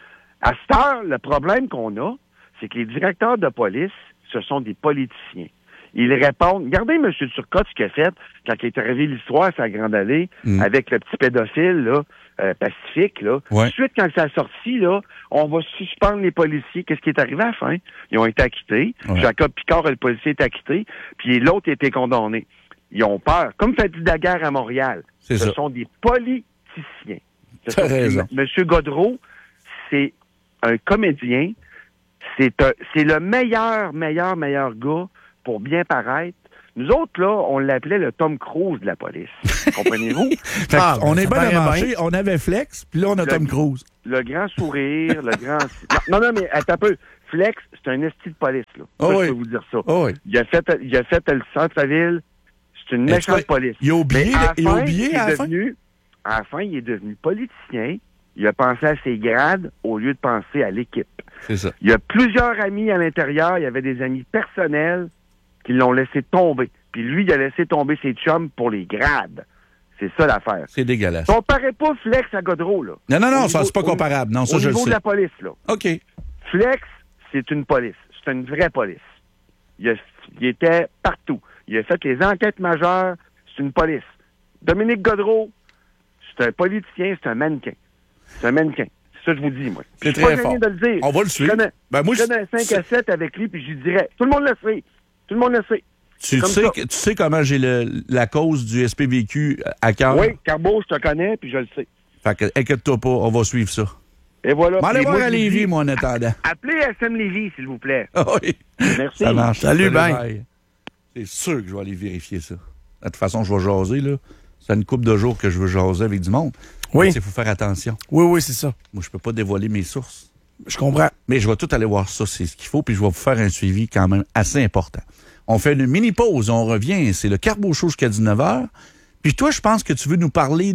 À cette heure, le problème qu'on a, c'est que les directeurs de police, ce sont des politiciens. Ils répondent. Regardez M. Turcotte ce qu'il a fait quand il est arrivé l'histoire à sa Grande Allée Mm. avec le petit pédophile là, euh, pacifique. Là. Ouais. Ensuite, quand ça a sorti, là, on va suspendre les policiers. Qu'est-ce qui est arrivé à la fin? Ils ont été acquittés. Ouais. Jacob Picard, le policier, est acquitté. Puis l'autre a été condamné. Ils ont peur. Comme Fatih Daguerre à Montréal. C'est Ce ça. sont des politiciens. Ce T'as sont- raison. M. Godreau, c'est un comédien. C'est un, c'est le meilleur, meilleur, meilleur gars pour bien paraître. Nous autres, là, on l'appelait le Tom Cruise de la police. Comprenez-vous? Fait Ah, on ben, est ça bien paraît amanché. On avait Flex, puis là, on a Le- Tom Cruise. Le grand sourire, le grand... Non, non, mais attends un peu. Flex, c'est un esti de police, là. Oh Ça, oui. je peux vous dire ça. Oh oui. Il a fait, il a fait le centre-ville. C'est une Est-ce méchante que- police. il a oublié- Mais à la il a fin, oublié il est à la fin? devenu, à la fin, il est devenu politicien. Il a pensé à ses grades au lieu de penser à l'équipe. C'est ça. Il y a plusieurs amis à l'intérieur. Il y avait des amis personnels qui l'ont laissé tomber. Puis lui, il a laissé tomber ses chums pour les grades. C'est ça l'affaire. C'est dégueulasse. Comparez pas Flex à Godreau, là. Non, non, non, Au ça, niveau- c'est pas au- comparable. Non, ça, Au je le niveau sais. de la police, là. OK. Flex, c'est une police. C'est une vraie police. Il, a- il était partout. Il a fait les enquêtes majeures. C'est une police. Dominique Godreau, c'est un politicien, c'est un mannequin. C'est un mannequin. C'est ça que je vous dis, moi. C'est Je suis très pas fort. gêné de le dire. On va le Je suivre. connais, Ben, moi, je je- connais un cinq à sept avec lui, puis je lui dirais, tout le monde le sait. Tout le monde le sait. Tu Comme sais, ça. que- tu sais comment j'ai le, la cause du S P V Q à cœur? Oui, Carbo, je te connais, puis je le sais. Fait que, inquiète-toi pas, on va suivre ça. Et voilà. On va aller Puis voir moi, à je vous Lévis, dis, moi, en attendant. Appelez S M Lévis, s'il vous plaît. Ah oui. Merci. Ça marche. Salut, bye. C'est sûr que je vais aller vérifier ça. De toute façon, je vais jaser, là. C'est une couple de jours que je veux jaser avec du monde. Oui. Il faut faire attention. Oui, oui, c'est ça. Moi, je peux pas dévoiler mes sources. Je comprends. Mais je vais tout aller voir ça, c'est ce qu'il faut, puis je vais vous faire un suivi quand même assez important. On fait une mini-pause, on revient, c'est le Carbo Show jusqu'à dix-neuf heures. Puis toi, je pense que tu veux nous parler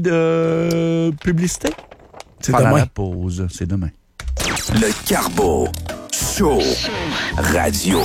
de publicité? C'est Pendant demain. la pause, c'est demain. Le Carbo Show. Radio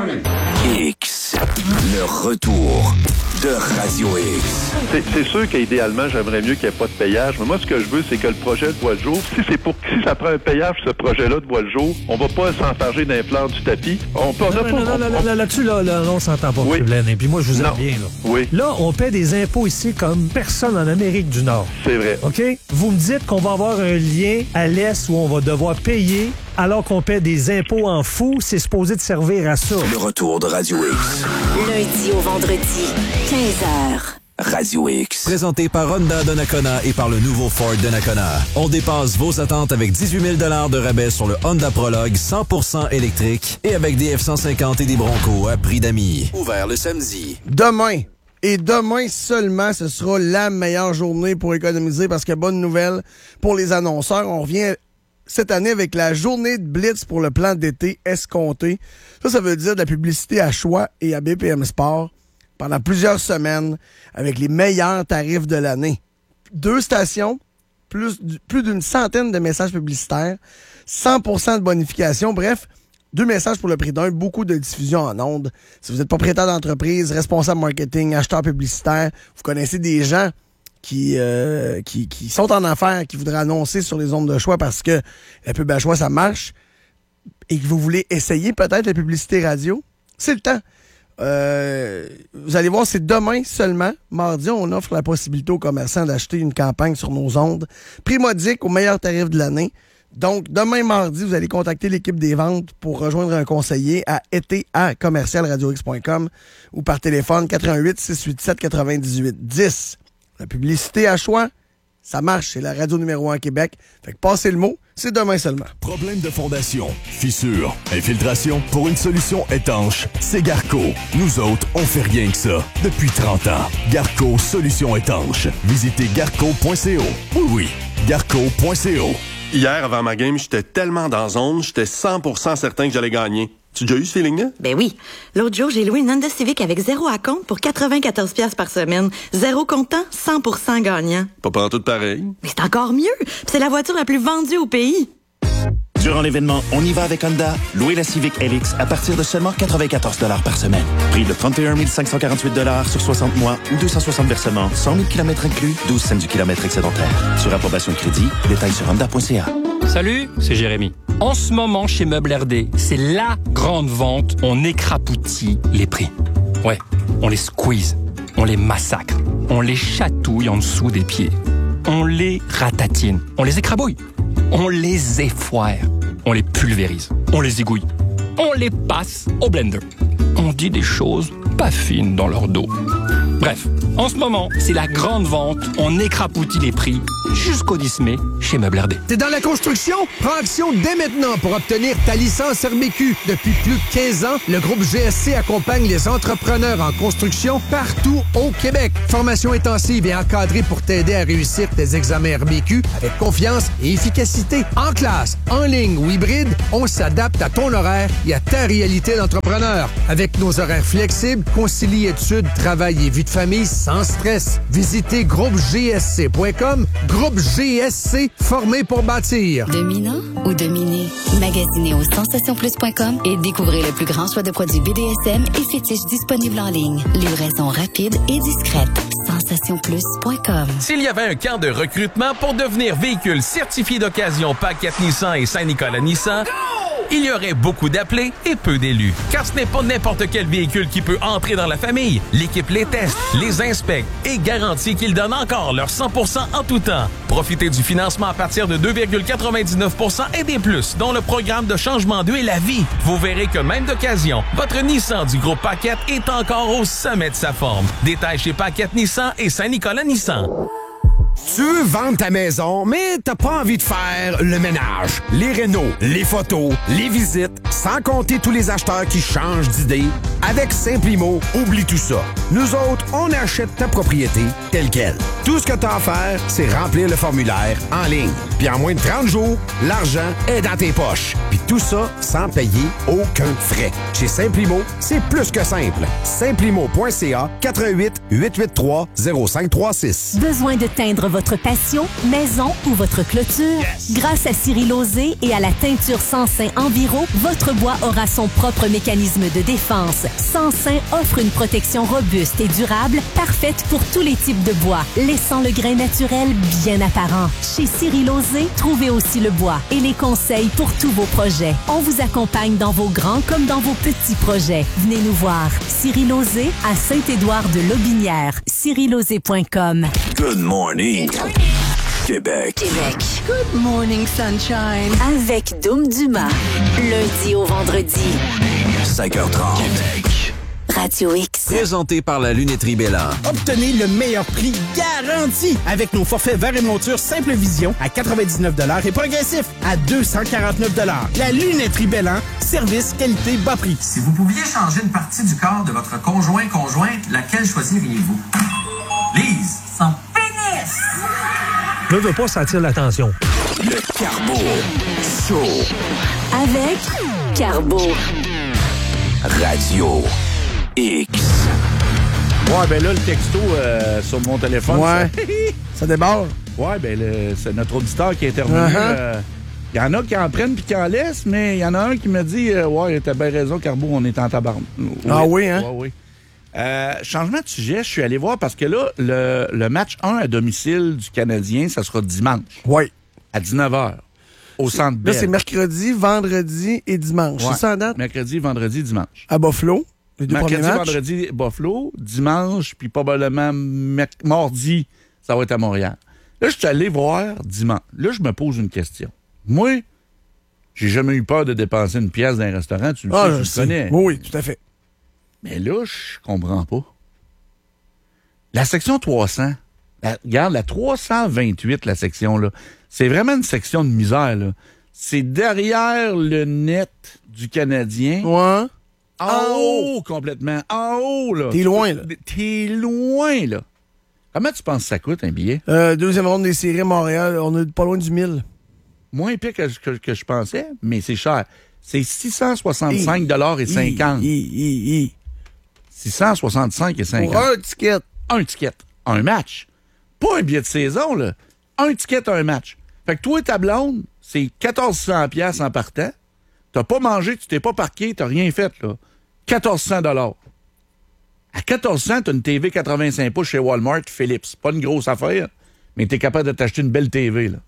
X. Le retour de Radio X. C'est, c'est sûr qu'idéalement, j'aimerais mieux qu'il n'y ait pas de payage. Mais moi, ce que je veux, c'est que le projet de voit le jour. Si c'est pour si ça prend un payage, ce projet-là de voit le jour, on va pas s'enfarger d'un fleur du tapis. On peut, on a Non, pas- non, non, on- non, on- non, là-dessus, là, là, on s'entend pas, Oui. M. Blaine. Et puis moi, je vous aime Non. bien. Là. Oui, Là, on paie des impôts ici comme personne en Amérique du Nord. c'est vrai. OK? Vous me dites qu'on va avoir un lien à l'Est où on va devoir payer alors qu'on paie des impôts en fou. C'est supposé de servir à ça. Le retour de Radio X. Lundi au vendredi, quinze heures. Radio X. Présenté par Honda Donnacona et par le nouveau Ford Donnacona. On dépasse vos attentes avec dix-huit mille dollars de rabais sur le Honda Prologue cent pour cent électrique et avec des F cent cinquante et des Bronco à prix d'amis. Ouvert le samedi. Demain. Et demain seulement, ce sera la meilleure journée pour économiser parce que bonne nouvelle pour les annonceurs. On revient cette année avec la journée de Blitz pour le plan d'été escompté. Ça, ça veut dire de la publicité à choix et à B P M Sport pendant plusieurs semaines avec les meilleurs tarifs de l'année. Deux stations, plus, du- plus d'une centaine de messages publicitaires, cent pour cent de bonification, bref, deux messages pour le prix d'un, beaucoup de diffusion en ondes. Si vous êtes propriétaire d'entreprise, responsable marketing, acheteur publicitaire, vous connaissez des gens qui, euh, qui, qui sont en affaires, qui voudraient annoncer sur les ondes de choix parce que la pub à choix, ça marche, et que vous voulez essayer peut-être la publicité radio, c'est le temps. euh, vous allez voir, c'est demain seulement. Mardi, on offre la possibilité aux commerçants d'acheter une campagne sur nos ondes. Prix modique au meilleur tarif de l'année. Donc, demain mardi, vous allez contacter l'équipe des ventes pour rejoindre un conseiller à été à commercial radio x point com ou par téléphone quatre un huit, six huit sept, neuf huit un zéro. La publicité à choix, ça marche. C'est la radio numéro un à Québec. Fait que passez le mot, c'est demain seulement. Problème de fondation, fissure, infiltration, pour une solution étanche, c'est Garco. Nous autres, on fait rien que ça. Depuis trente ans. Garco, solution étanche. Visitez garco point c o. Oui, oui, garco point c o. Hier, avant ma game, j'étais tellement dans zone, j'étais cent pour cent certain que j'allais gagner. Tu as déjà eu ce feeling-là? Ben oui. L'autre jour, j'ai loué une Honda Civic avec zéro à compte pour quatre-vingt-quatorze dollars par semaine. Zéro comptant, cent pour cent gagnant. Pas partout pareil. Mais c'est encore mieux. Puis c'est la voiture la plus vendue au pays. Durant l'événement On y va avec Honda, louez la Civic L X à partir de seulement quatre-vingt-quatorze dollars par semaine. Prix de trente et un mille cinq cent quarante-huit dollars sur soixante mois ou deux cent soixante versements, cent mille kilomètres inclus, douze cents du kilomètre excédentaire. Sur approbation de crédit, détails sur honda point c a. Salut, c'est Jérémy. En ce moment, chez Meubles R D, c'est la grande vente. On écrapoutit les prix. Ouais, on les squeeze, on les massacre, on les chatouille en dessous des pieds. On les ratatine, on les écrabouille, on les effoire, on les pulvérise, on les égouille, on les passe au blender. On dit des choses pas fines dans leur dos. Bref, en ce moment, c'est la grande vente. On écrapoutit les prix jusqu'au dix mai chez Meubles R D. T'es dans la construction? Prends action dès maintenant pour obtenir ta licence R B Q. Depuis plus de quinze ans, le groupe G S C accompagne les entrepreneurs en construction partout au Québec. Formation intensive et encadrée pour t'aider à réussir tes examens R B Q avec confiance et efficacité. En classe, en ligne ou hybride, on s'adapte à ton horaire et à ta réalité d'entrepreneur. Avec nos horaires flexibles, concilie études, travail et vie de famille sans stress. Visitez groupe g s c point com. Groupe G S C, formé pour bâtir. Dominant ou dominé? Magasinez au sensation plus point com et découvrez le plus grand choix de produits B D S M et fétiches disponibles en ligne. Livraison rapide et discrète. sensation plus point com. S'il y avait un camp de recrutement pour devenir véhicule certifié d'occasion Paquette Nissan et Saint-Nicolas Nissan, il y aurait beaucoup d'appelés et peu d'élus. Car ce n'est pas n'importe quel véhicule qui peut entrer dans la famille. L'équipe les teste, les inspecte et garantit qu'ils donnent encore leur cent pour cent en tout temps. Profitez du financement à partir de deux virgule quatre-vingt-dix-neuf pour cent et des plus, dont le programme de changement d'eux est la vie. Vous verrez que même d'occasion, votre Nissan du groupe Paquette est encore au sommet de sa forme. Détails chez Paquette Nissan et Saint-Nicolas Nissan. Tu veux vendre ta maison, mais t'as pas envie de faire le ménage, les rénaux, les photos, les visites, sans compter tous les acheteurs qui changent d'idée. Avec Simplimo, oublie tout ça. Nous autres, on achète ta propriété telle quelle. Tout ce que t'as à faire, c'est remplir le formulaire en ligne. Puis en moins de trente jours, l'argent est dans tes poches. Puis tout ça sans payer aucun frais. Chez Simplimo, c'est plus que simple. Simplimo point c a, quatre un huit, huit huit trois, zéro cinq trois six. Besoin de teindre votre patio, maison ou votre clôture? Yes. Grâce à Cyril Lauzé et à la teinture Sansin Enviro, votre bois aura son propre mécanisme de défense. Sansin offre une protection robuste et durable, parfaite pour tous les types de bois, laissant le grain naturel bien apparent. Chez Cyril Lauzé, trouvez aussi le bois et les conseils pour tous vos projets. On vous accompagne dans vos grands comme dans vos petits projets. Venez nous voir. Cyril Lauzé à Saint-Édouard-de-Lobinière. Cyril Lauzé point com. Good morning. Québec. Québec. Good morning, sunshine. Avec Doom Dumas. Lundi au vendredi. cinq heures trente. Québec. Radio X. Présenté par la lunetterie Bélan. Obtenez le meilleur prix garanti avec nos forfaits verre et monture Simple Vision à quatre-vingt-dix-neuf dollars et progressif à deux cent quarante-neuf dollars. La lunetterie Bélan, service, qualité, bas prix. Si vous pouviez changer une partie du corps de votre conjoint-conjointe, laquelle choisiriez-vous? Lise. Son pénis. Ne veux pas sentir la tension. Le Carbo Show. Avec Carbo. Radio X. Ouais, ben là, le texto euh, sur mon téléphone. Ouais. Ça, ça débarque. Ouais, ben le, c'est notre auditeur qui est intervenu. Il Uh-huh. euh, y en a qui en prennent puis qui en laissent, mais il y en a un qui me dit euh, ouais, t'as bien raison, Carbo, on est en tabarne. Ah oui, hein? Ouais, oui. Euh, changement de sujet, je suis allé voir parce que là, le, le match un à domicile du Canadien, ça sera dimanche. Oui. À dix-neuf heures. Au Centre Bell. Là, c'est mercredi, vendredi et dimanche. Ouais. C'est ça, en date? Mercredi, vendredi, dimanche. À Buffalo. Les deux Mercredi, premiers matchs? vendredi, Buffalo. Dimanche, puis probablement merc- mardi, ça va être à Montréal. Là, je suis allé voir dimanche. Là, je me pose une question. Moi, j'ai jamais eu peur de dépenser une pièce dans un restaurant. Tu le Ah, sais, je tu le sais. connais. Oui, oui, tout à fait. Mais là, je comprends pas. La section trois cents, la, regarde, la trois cent vingt-huit, la section, là, c'est vraiment une section de misère, là. C'est derrière le net du Canadien. Ouais. En, En haut, haut. complètement. En haut, là. T'es loin, là. T'es loin, là. Comment tu penses que ça coûte, un billet? Euh, deuxième ronde des séries à Montréal, on est pas loin du mille. Moins pire que, que, que je pensais, mais c'est cher. C'est six cent soixante-cinq dollars et cinquante. six cent soixante-cinq et cinquante. Pour un ticket. Un ticket. Un match. Pas un billet de saison, là. Un ticket, un match. Fait que toi et ta blonde, c'est quatorze cents dollars en partant. T'as pas mangé, tu t'es pas parqué, t'as rien fait, là. quatorze cents dollars. À quatorze cents, t'as une T V quatre-vingt-cinq pouces chez Walmart Philips. Pas une grosse affaire, mais t'es capable de t'acheter une belle T V, là.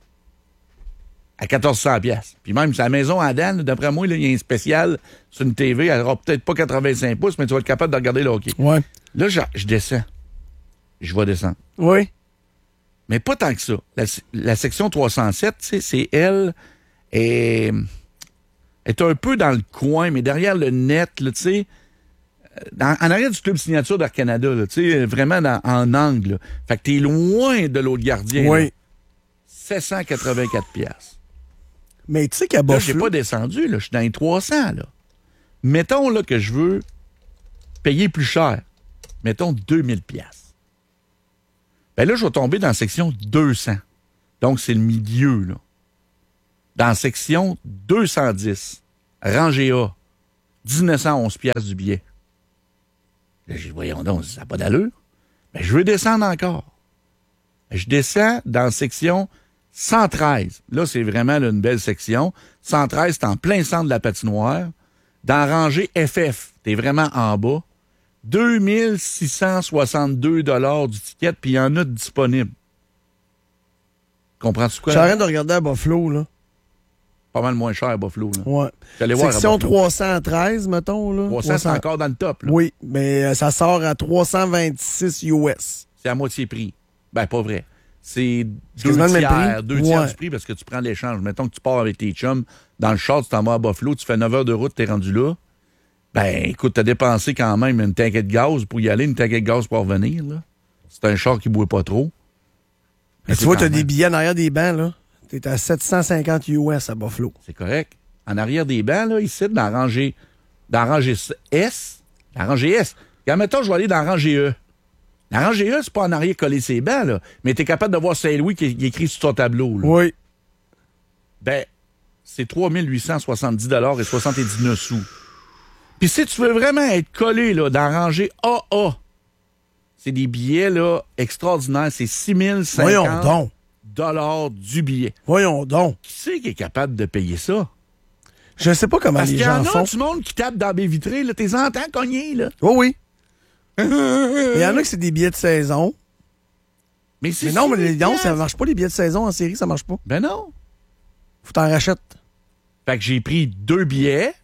À quatorze cents dollars. Puis même, c'est la maison à Dan, là, d'après moi, il y a un spécial sur une T V. Elle aura peut-être pas quatre-vingt-cinq pouces, mais tu vas être capable de regarder le hockey. Ouais. Là, je, je descends. Je vais descendre. Oui. Mais pas tant que ça. La, la section trois cent sept, tu sais, c'est elle, est, est un peu dans le coin, mais derrière le net, là, tu sais, dans- en arrière du club signature d'Air Canada, là, tu sais, vraiment dans- en angle. Là. Fait que t'es loin de l'autre gardien. Oui. là. sept cent quatre-vingt-quatre piastres. Mais tu sais qu'à Là, j'ai Buffalo... pas descendu, là. Je suis dans les trois cents, là. Mettons, là, que je veux payer plus cher. Mettons deux mille piastres. Ben là, je vais tomber dans la section deux cents. Donc, c'est le milieu, là. Dans la section deux cent dix, rangée A, dix-neuf cent onze piastres du billet. Là, j'ai dit, voyons donc, ça n'a pas d'allure. Ben, je veux descendre encore. Je descends dans la section cent treize. Là, c'est vraiment là, une belle section. cent treize, c'est en plein centre de la patinoire. Dans la rangée F F, t'es vraiment en bas. deux mille six cent soixante-deux dollars du ticket, puis il y en a de disponible. Comprends-tu quoi? J'arrête de regarder à Buffalo, là. Pas mal moins cher à Buffalo. Là. Ouais. J'allais voir à Section Buffalo. trois cent treize, mettons, là. trois cents, c'est encore dans le top. Là. Oui, mais euh, ça sort à trois cent vingt-six U S. C'est à moitié prix. Ben, pas vrai. C'est deux quasiment le même tiers, prix? deux tiers Ouais. du prix parce que tu prends l'échange. Mettons que tu pars avec tes chums dans le char, tu t'en vas à Buffalo, tu fais neuf heures de route, t'es rendu là. Ben, écoute, t'as dépensé quand même une tanquette de gaz pour y aller, une tanquette de gaz pour revenir, là. C'est un char qui ne boit pas trop. Mais tu vois, t'as des billets en arrière des bancs, là. T'es à sept cent cinquante U S à Buffalo. C'est correct. En arrière des bancs, là, ici, dans la rangée, dans la rangée S, la rangée S. Quand mettons, je vais aller dans la rangée E. La rangée E, c'est pas en arrière coller ses bancs, là. Mais t'es capable de voir Saint-Louis qui est écrit sur ton tableau, là. Oui. Ben, c'est trois mille huit cent soixante-dix dollars et soixante-dix-neuf sous. Puis si tu veux vraiment être collé, là, dans la rangée A A, c'est des billets, là, extraordinaires. C'est six mille Voyons cinquante donc. dollars du billet. Voyons donc. Qui c'est qui est capable de payer ça? Je sais pas comment Parce les qu'il y en gens a font. du monde qui tape dans la baie vitrée, là. T'es entends cogner, là. Oh oui. Il y en a que c'est des billets de saison. Mais, c'est mais non, mais six les, mille non, piastres. ça marche pas, les billets de saison en série, ça marche pas. Ben non. Faut t'en racheter. Fait que j'ai pris deux billets,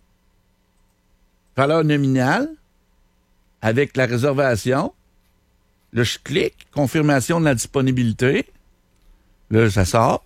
valeur nominale, avec la réservation. Là, je clique, confirmation de la disponibilité. Là, ça sort.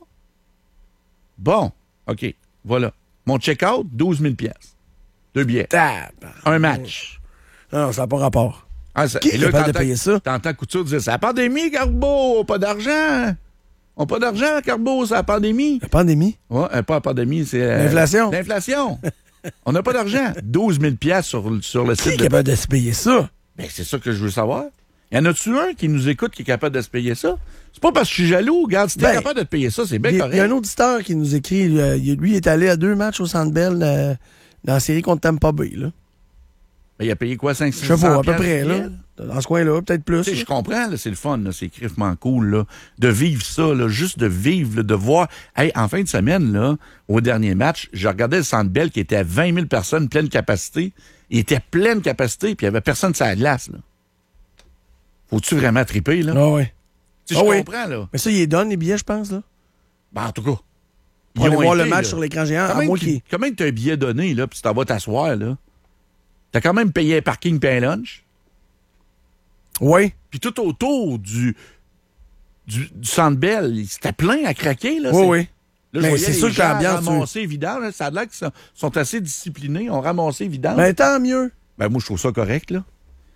Bon, OK, voilà. Mon check-out, douze mille piastres. Deux billets. Un match. Non, ça n'a pas rapport. Ah, ça, Qui et est là, capable de t'entends- payer ça? T'entends Couture dire, c'est la pandémie, Carbo, pas d'argent. On n'a pas d'argent, Carbo, c'est la pandémie. La pandémie? Ouais, euh, pas la pandémie, c'est... euh, L'inflation. L'inflation. On n'a pas d'argent. douze mille piastres sur, sur le Qui site. est de- capable de se payer ça? Ben, c'est ça que je veux savoir. Y en a-tu un qui nous écoute qui est capable de se payer ça? C'est pas parce que je suis jaloux. Regarde, si t'es Ben, capable de te payer ça, c'est bien Il y a- correct. il y a un auditeur qui nous écrit. Lui, euh, il- lui, il est allé à deux matchs au Centre Bell euh, dans la série contre Tampa Bay. Là. Ben, il a payé quoi, cinq cents Je sais pas, à peu près. Là. Dans ce coin-là, peut-être plus. Tu sais, je comprends, là, c'est le fun, là, c'est crivement cool, là, de vivre ça, là, juste de vivre, là, de voir. Hey, en fin de semaine, là, au dernier match, je regardais le Centre Bell qui était à vingt mille personnes, pleine capacité. Il était à pleine capacité, puis il n'y avait personne sur la glace. Là. Faut-tu vraiment triper, là? Ah ouais. Tu sais, Ah je oui. comprends, là. Mais ça, il les donne, les billets, je pense. Là. Ben, en tout cas. Pour ils aller ont voir été, le match là. sur l'écran géant, à Comment moins tu qu'il- comment tu as un billet donné, là, puis tu t'en vas t'asseoir, là? T'as quand même payé un parking et un lunch. Oui. Puis tout autour du, du, du Centre Bell, c'était plein à craquer. Là, oui, c'est, oui. Là, mais je c'est voyais sûr les que gens l'ambiance... ramasser les vidanges. Là, ça a l'air qu'ils sont, sont assez disciplinés. On ramassé les vidanges. Ben, tant mieux. Ben, moi, je trouve ça correct, là.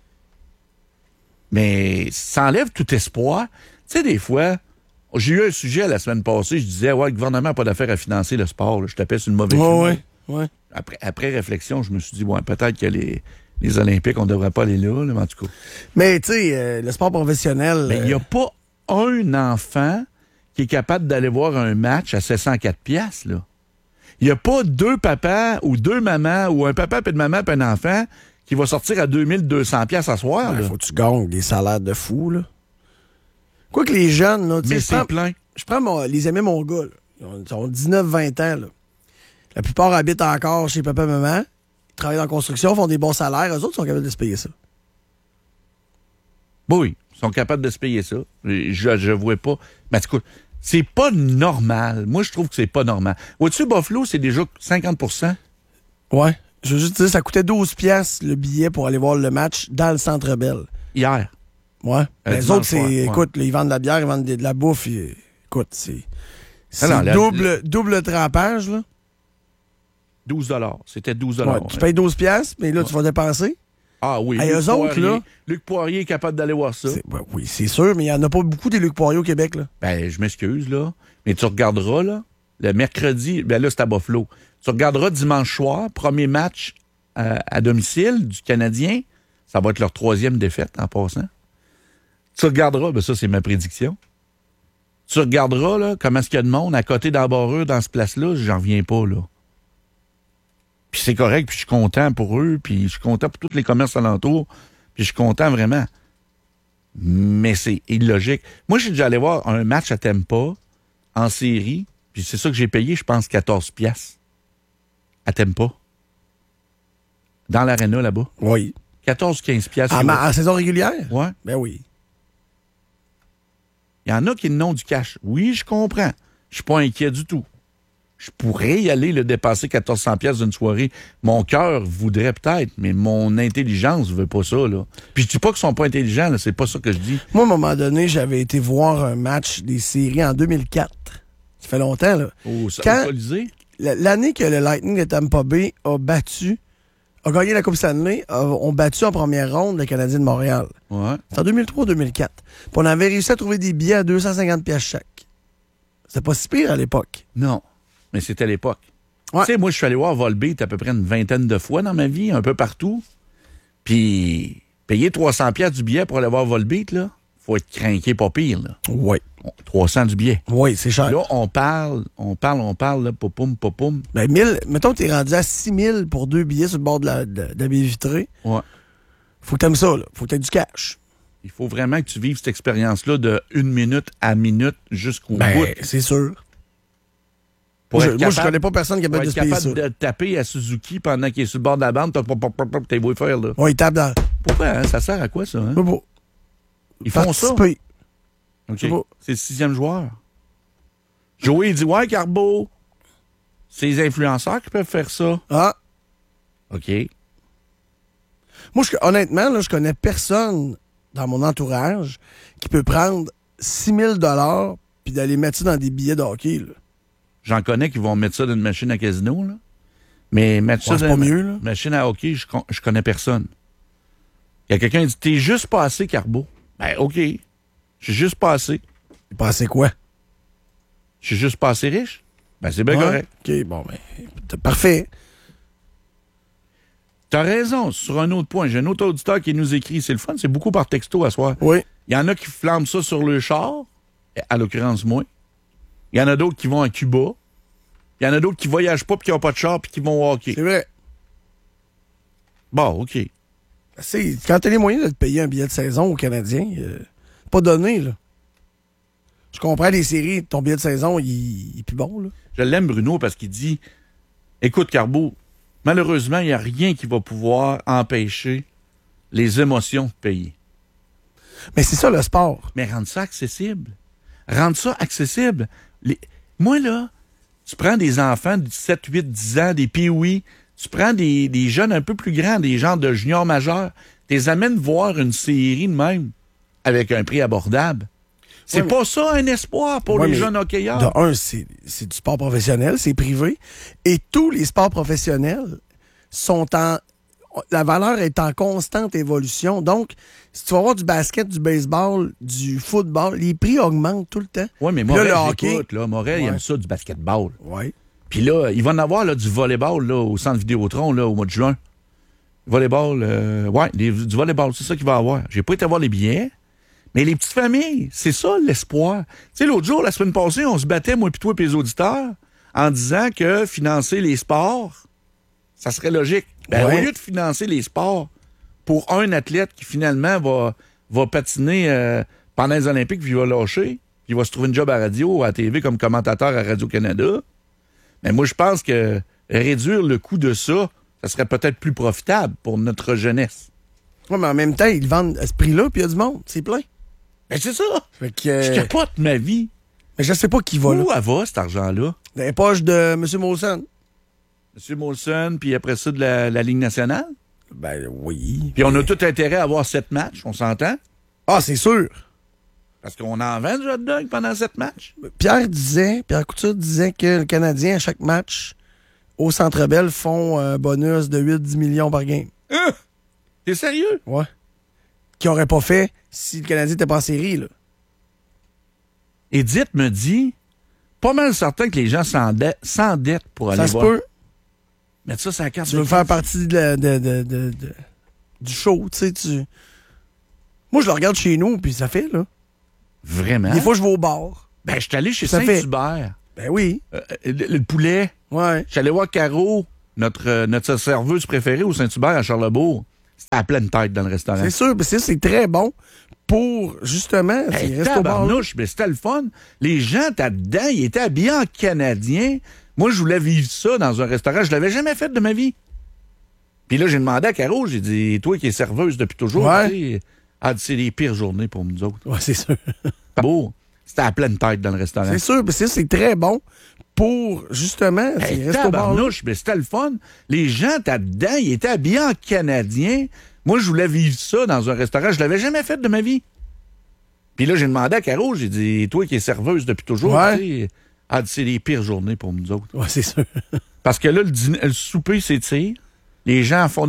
Mais ça enlève tout espoir. Tu sais, des fois, j'ai eu un sujet la semaine passée, je disais, ouais, le gouvernement n'a pas d'affaire à financer le sport. Là. Je tapais sur une mauvaise ouais, ouais, ouais. Après, après réflexion, je me suis dit, ouais, peut-être que les, les Olympiques, on ne devrait pas aller là, là, mais en tout cas. Mais, tu sais, euh, le sport professionnel... Mais il euh... n'y a pas un enfant qui est capable d'aller voir un match à sept cent quatre piastres, là. Il n'y a pas deux papas ou deux mamans ou un papa et une maman et un enfant qui va sortir à deux mille deux cents piastres à soir. Il faut que tu gagnes des salaires de fou, là. Quoi que les jeunes, là, tu sais, mais je c'est prends, plein. Je prends mon, les amis mon gars, là. Ils ont, ils ont dix-neuf vingt ans, là. La plupart habitent encore chez papa et maman. Ils travaillent dans la construction, font des bons salaires. Eux autres sont capables de se payer ça. Oui, ils sont capables de se payer ça. Je ne vois pas. Mais écoute, c'est pas normal. Moi, je trouve que c'est pas normal. Vois-tu, Buffalo, c'est déjà cinquante pour cent. Ouais. Je veux juste dire, ça coûtait douze piastres le billet pour aller voir le match dans le Centre Bell. Hier. Ouais. Euh, les autres, c'est, ouais. écoute, là, ils vendent de la bière, ils vendent de, de la bouffe. Et, écoute, c'est, c'est non, non, double, la, la... double trempage, là. douze dollars. C'était douze dollars. Ouais, tu payes douze piastres, mais là, ouais. tu vas dépenser. Ah oui. Et eux autres, là. Luc Poirier est capable d'aller voir ça. Ben, oui, c'est sûr, mais il n'y en a pas beaucoup des Luc Poirier au Québec, là. Ben, je m'excuse, là. Mais tu regarderas, là, le mercredi, ben là, c'est à Buffalo. Tu regarderas dimanche soir, premier match euh, à domicile du Canadien. Ça va être leur troisième défaite en passant. Tu regarderas, ben ça, c'est ma prédiction. Tu regarderas, là, comment est-ce qu'il y a de monde à côté d'Ambareux dans ce place-là, j'en reviens pas, là. Puis c'est correct, puis je suis content pour eux, puis je suis content pour tous les commerces alentours, puis je suis content vraiment. Mais c'est illogique. Moi, j'ai déjà allé voir un match à Tampa, en série, puis c'est ça que j'ai payé, je pense, quatorze piastres. À Tampa. Dans l'aréna, là-bas. Oui. quatorze quinze piastres. En, ma- en saison régulière? Ouais. Ben oui. Il y en a qui n'ont du cash. Oui, je comprends. Je suis pas inquiet du tout. Je pourrais y aller le dépasser quatorze cents piastres d'une soirée. Mon cœur voudrait peut-être, mais mon intelligence veut pas ça, là. Puis je dis pas qu'ils sont pas intelligents, là. C'est pas ça que je dis. Moi, à un moment donné, j'avais été voir un match des séries en deux mille quatre. Ça fait longtemps, là. Oh, ça Quand, Colisée? L'année que le Lightning de Tampa Bay a battu, a gagné la Coupe Stanley, a, ont battu en première ronde le Canadien de Montréal. Ouais. C'est en deux mille trois deux mille quatre. Puis on avait réussi à trouver des billets à deux cent cinquante piastres chaque. C'était pas si pire à l'époque. Non. Mais c'était à l'époque. Ouais. Tu sais, moi, je suis allé voir Volbeat à peu près une vingtaine de fois dans ma vie, un peu partout. Puis, payer trois cents piastres du billet pour aller voir Volbeat, là, faut être craqué pas pire, là. Oui. trois cents du billet. Oui, c'est cher. Là, on parle, on parle, on parle, là, popoum, popoum. Ben, mille, mettons que t'es rendu à six mille pour deux billets sur le bord de la, de, de la baie vitrée. Ouais. Faut que t'aimes ça, là. Faut que t'aies du cash. Il faut vraiment que tu vives cette expérience-là de une minute à minute jusqu'au ben, bout. C'est sûr. Pour moi, être je, moi, capable, je connais pas personne qui est capable de se payer ça. capable de taper à Suzuki pendant qu'il est sur le bord de la bande, t'as t'es beau faire, là. Oui, il tape dans... Pourquoi, hein? Ça sert à quoi, ça, hein? Bon. Ils font ça. OK. C'est le sixième joueur. Joey, il dit, ouais, Carbo, c'est les influenceurs qui peuvent faire ça. Ah. OK. Moi, je, honnêtement, là, je connais personne dans mon entourage qui peut prendre six mille dollars puis d'aller mettre ça dans des billets de hockey, là. J'en connais qui vont mettre ça dans une machine à casino, là. Mais mettre ouais, ça dans une mieux, là. machine à hockey, je, je connais personne. Il y a quelqu'un qui dit, t'es juste pas assez, Carbo. Ben, OK. Je suis juste pas assez. Pas assez quoi? Je suis juste pas assez riche. Ben, c'est bien ouais. correct. OK, bon, ben, parfait. T'as raison. Sur un autre point, j'ai un autre auditeur qui nous écrit. C'est le fun, c'est beaucoup par texto à soir. Oui. Il y en a qui flambent ça sur le char, à l'occurrence moi. Il y en a d'autres qui vont à Cuba. Il y en a d'autres qui voyagent pas puis qui n'ont pas de char puis qui vont au hockey. C'est vrai. Bon, OK. C'est, quand t'as les moyens de te payer un billet de saison au Canadien, euh, pas donné, là. Je comprends les séries, ton billet de saison, il, il est plus bon, là. Je l'aime, Bruno, parce qu'il dit, écoute, Carbo, malheureusement, il n'y a rien qui va pouvoir empêcher les émotions de payer. Mais c'est ça, le sport. Mais rendre ça accessible. Rendre ça accessible. Les... Moi, là, tu prends des enfants de sept, huit, dix ans, des pee-wee, Tu prends des, des jeunes un peu plus grands, des gens de juniors majeurs, tu les amènes voir une série de même avec un prix abordable. C'est ouais, pas mais... ça un espoir pour ouais, les jeunes hockeyeurs. De un, c'est, c'est du sport professionnel, c'est privé. Et tous les sports professionnels sont en... La valeur est en constante évolution. Donc, si tu vas voir du basket, du baseball, du football, les prix augmentent tout le temps. Oui, mais Morel, j'écoute, là, Morel, ouais. il aime ça, du basketball. Oui. Puis là, il va en avoir là, du volleyball là, au centre Vidéotron là, au mois de juin. Volleyball, euh, ouais, des, du volleyball, c'est ça qu'il va avoir. J'ai pas été voir les billets, mais les petites familles, c'est ça l'espoir. Tu sais, l'autre jour, la semaine passée, on se battait, moi puis toi et les auditeurs, en disant que financer les sports, ça serait logique. Ben, ouais. Au lieu de financer les sports pour un athlète qui finalement va, va patiner euh, pendant les Olympiques puis il va lâcher, puis il va se trouver une job à radio ou à T V comme commentateur à Radio-Canada, mais moi, je pense que réduire le coût de ça, ça serait peut-être plus profitable pour notre jeunesse. Oui, mais en même temps, ils vendent à ce prix-là, puis il y a du monde. C'est plein. Ben, c'est ça. Fait que, euh... Je capote ma vie. Mais je sais pas qui va là. Où elle va, cet argent-là? Dans les poches de M. Molson. M. Molson, puis après ça, de la, la Ligue nationale? Ben oui. Puis on a tout intérêt à avoir sept matchs, on s'entend? Ah, c'est sûr. Parce qu'on en vend du hot dog pendant sept matchs. Pierre disait, Pierre Couture disait que le Canadien, à chaque match, au Centre Bell, font un bonus de huit à dix millions par game. Euh! T'es sérieux? Ouais. Qu'il n'aurait pas fait si le Canadien n'était pas en série, là. Edith me dit, pas mal certain que les gens s'endettent, s'endettent pour aller ça voir. Ça se peut. Mettre ça sur la carte. Tu veux faire partie de la, de, de, de, de, du show, tu sais. Tu... Moi, je le regarde chez nous, puis ça fait, là. Vraiment? Des fois, je vais au bar. Ben, je suis allé chez Saint-Hubert. Ben oui. Euh, le, le poulet. Ouais. Je suis allé voir Caro, notre, euh, notre serveuse préférée au Saint-Hubert à Charlebourg. C'était à pleine tête dans le restaurant. C'est sûr, mais c'est, c'est très bon pour, justement, hey, tabarnouche, mais c'était le fun. Les gens, là-dedans, ils étaient habillés en Canadien. Moi, je voulais vivre ça dans un restaurant. Je l'avais jamais fait de ma vie. Puis là, j'ai demandé à Caro, j'ai dit, toi qui es serveuse depuis toujours, ouais. tu sais, elle dit, c'est les pires journées pour nous autres. Ouais, c'est sûr. Beau. C'était à pleine tête dans le restaurant. C'est sûr, mais c'est, c'est très bon pour, justement, hey, tabarnouche, mais c'était le fun. Les gens, là-dedans, ils étaient habillés en Canadien. Moi, je voulais vivre ça dans un restaurant. Je l'avais jamais fait de ma vie. Puis là, j'ai demandé à Caro, j'ai dit, toi qui es serveuse depuis toujours, ouais. tu sais, elle dit, c'est les pires journées pour nous autres. Ouais, c'est sûr. Parce que là, le, dîner, le souper s'étire. Les gens font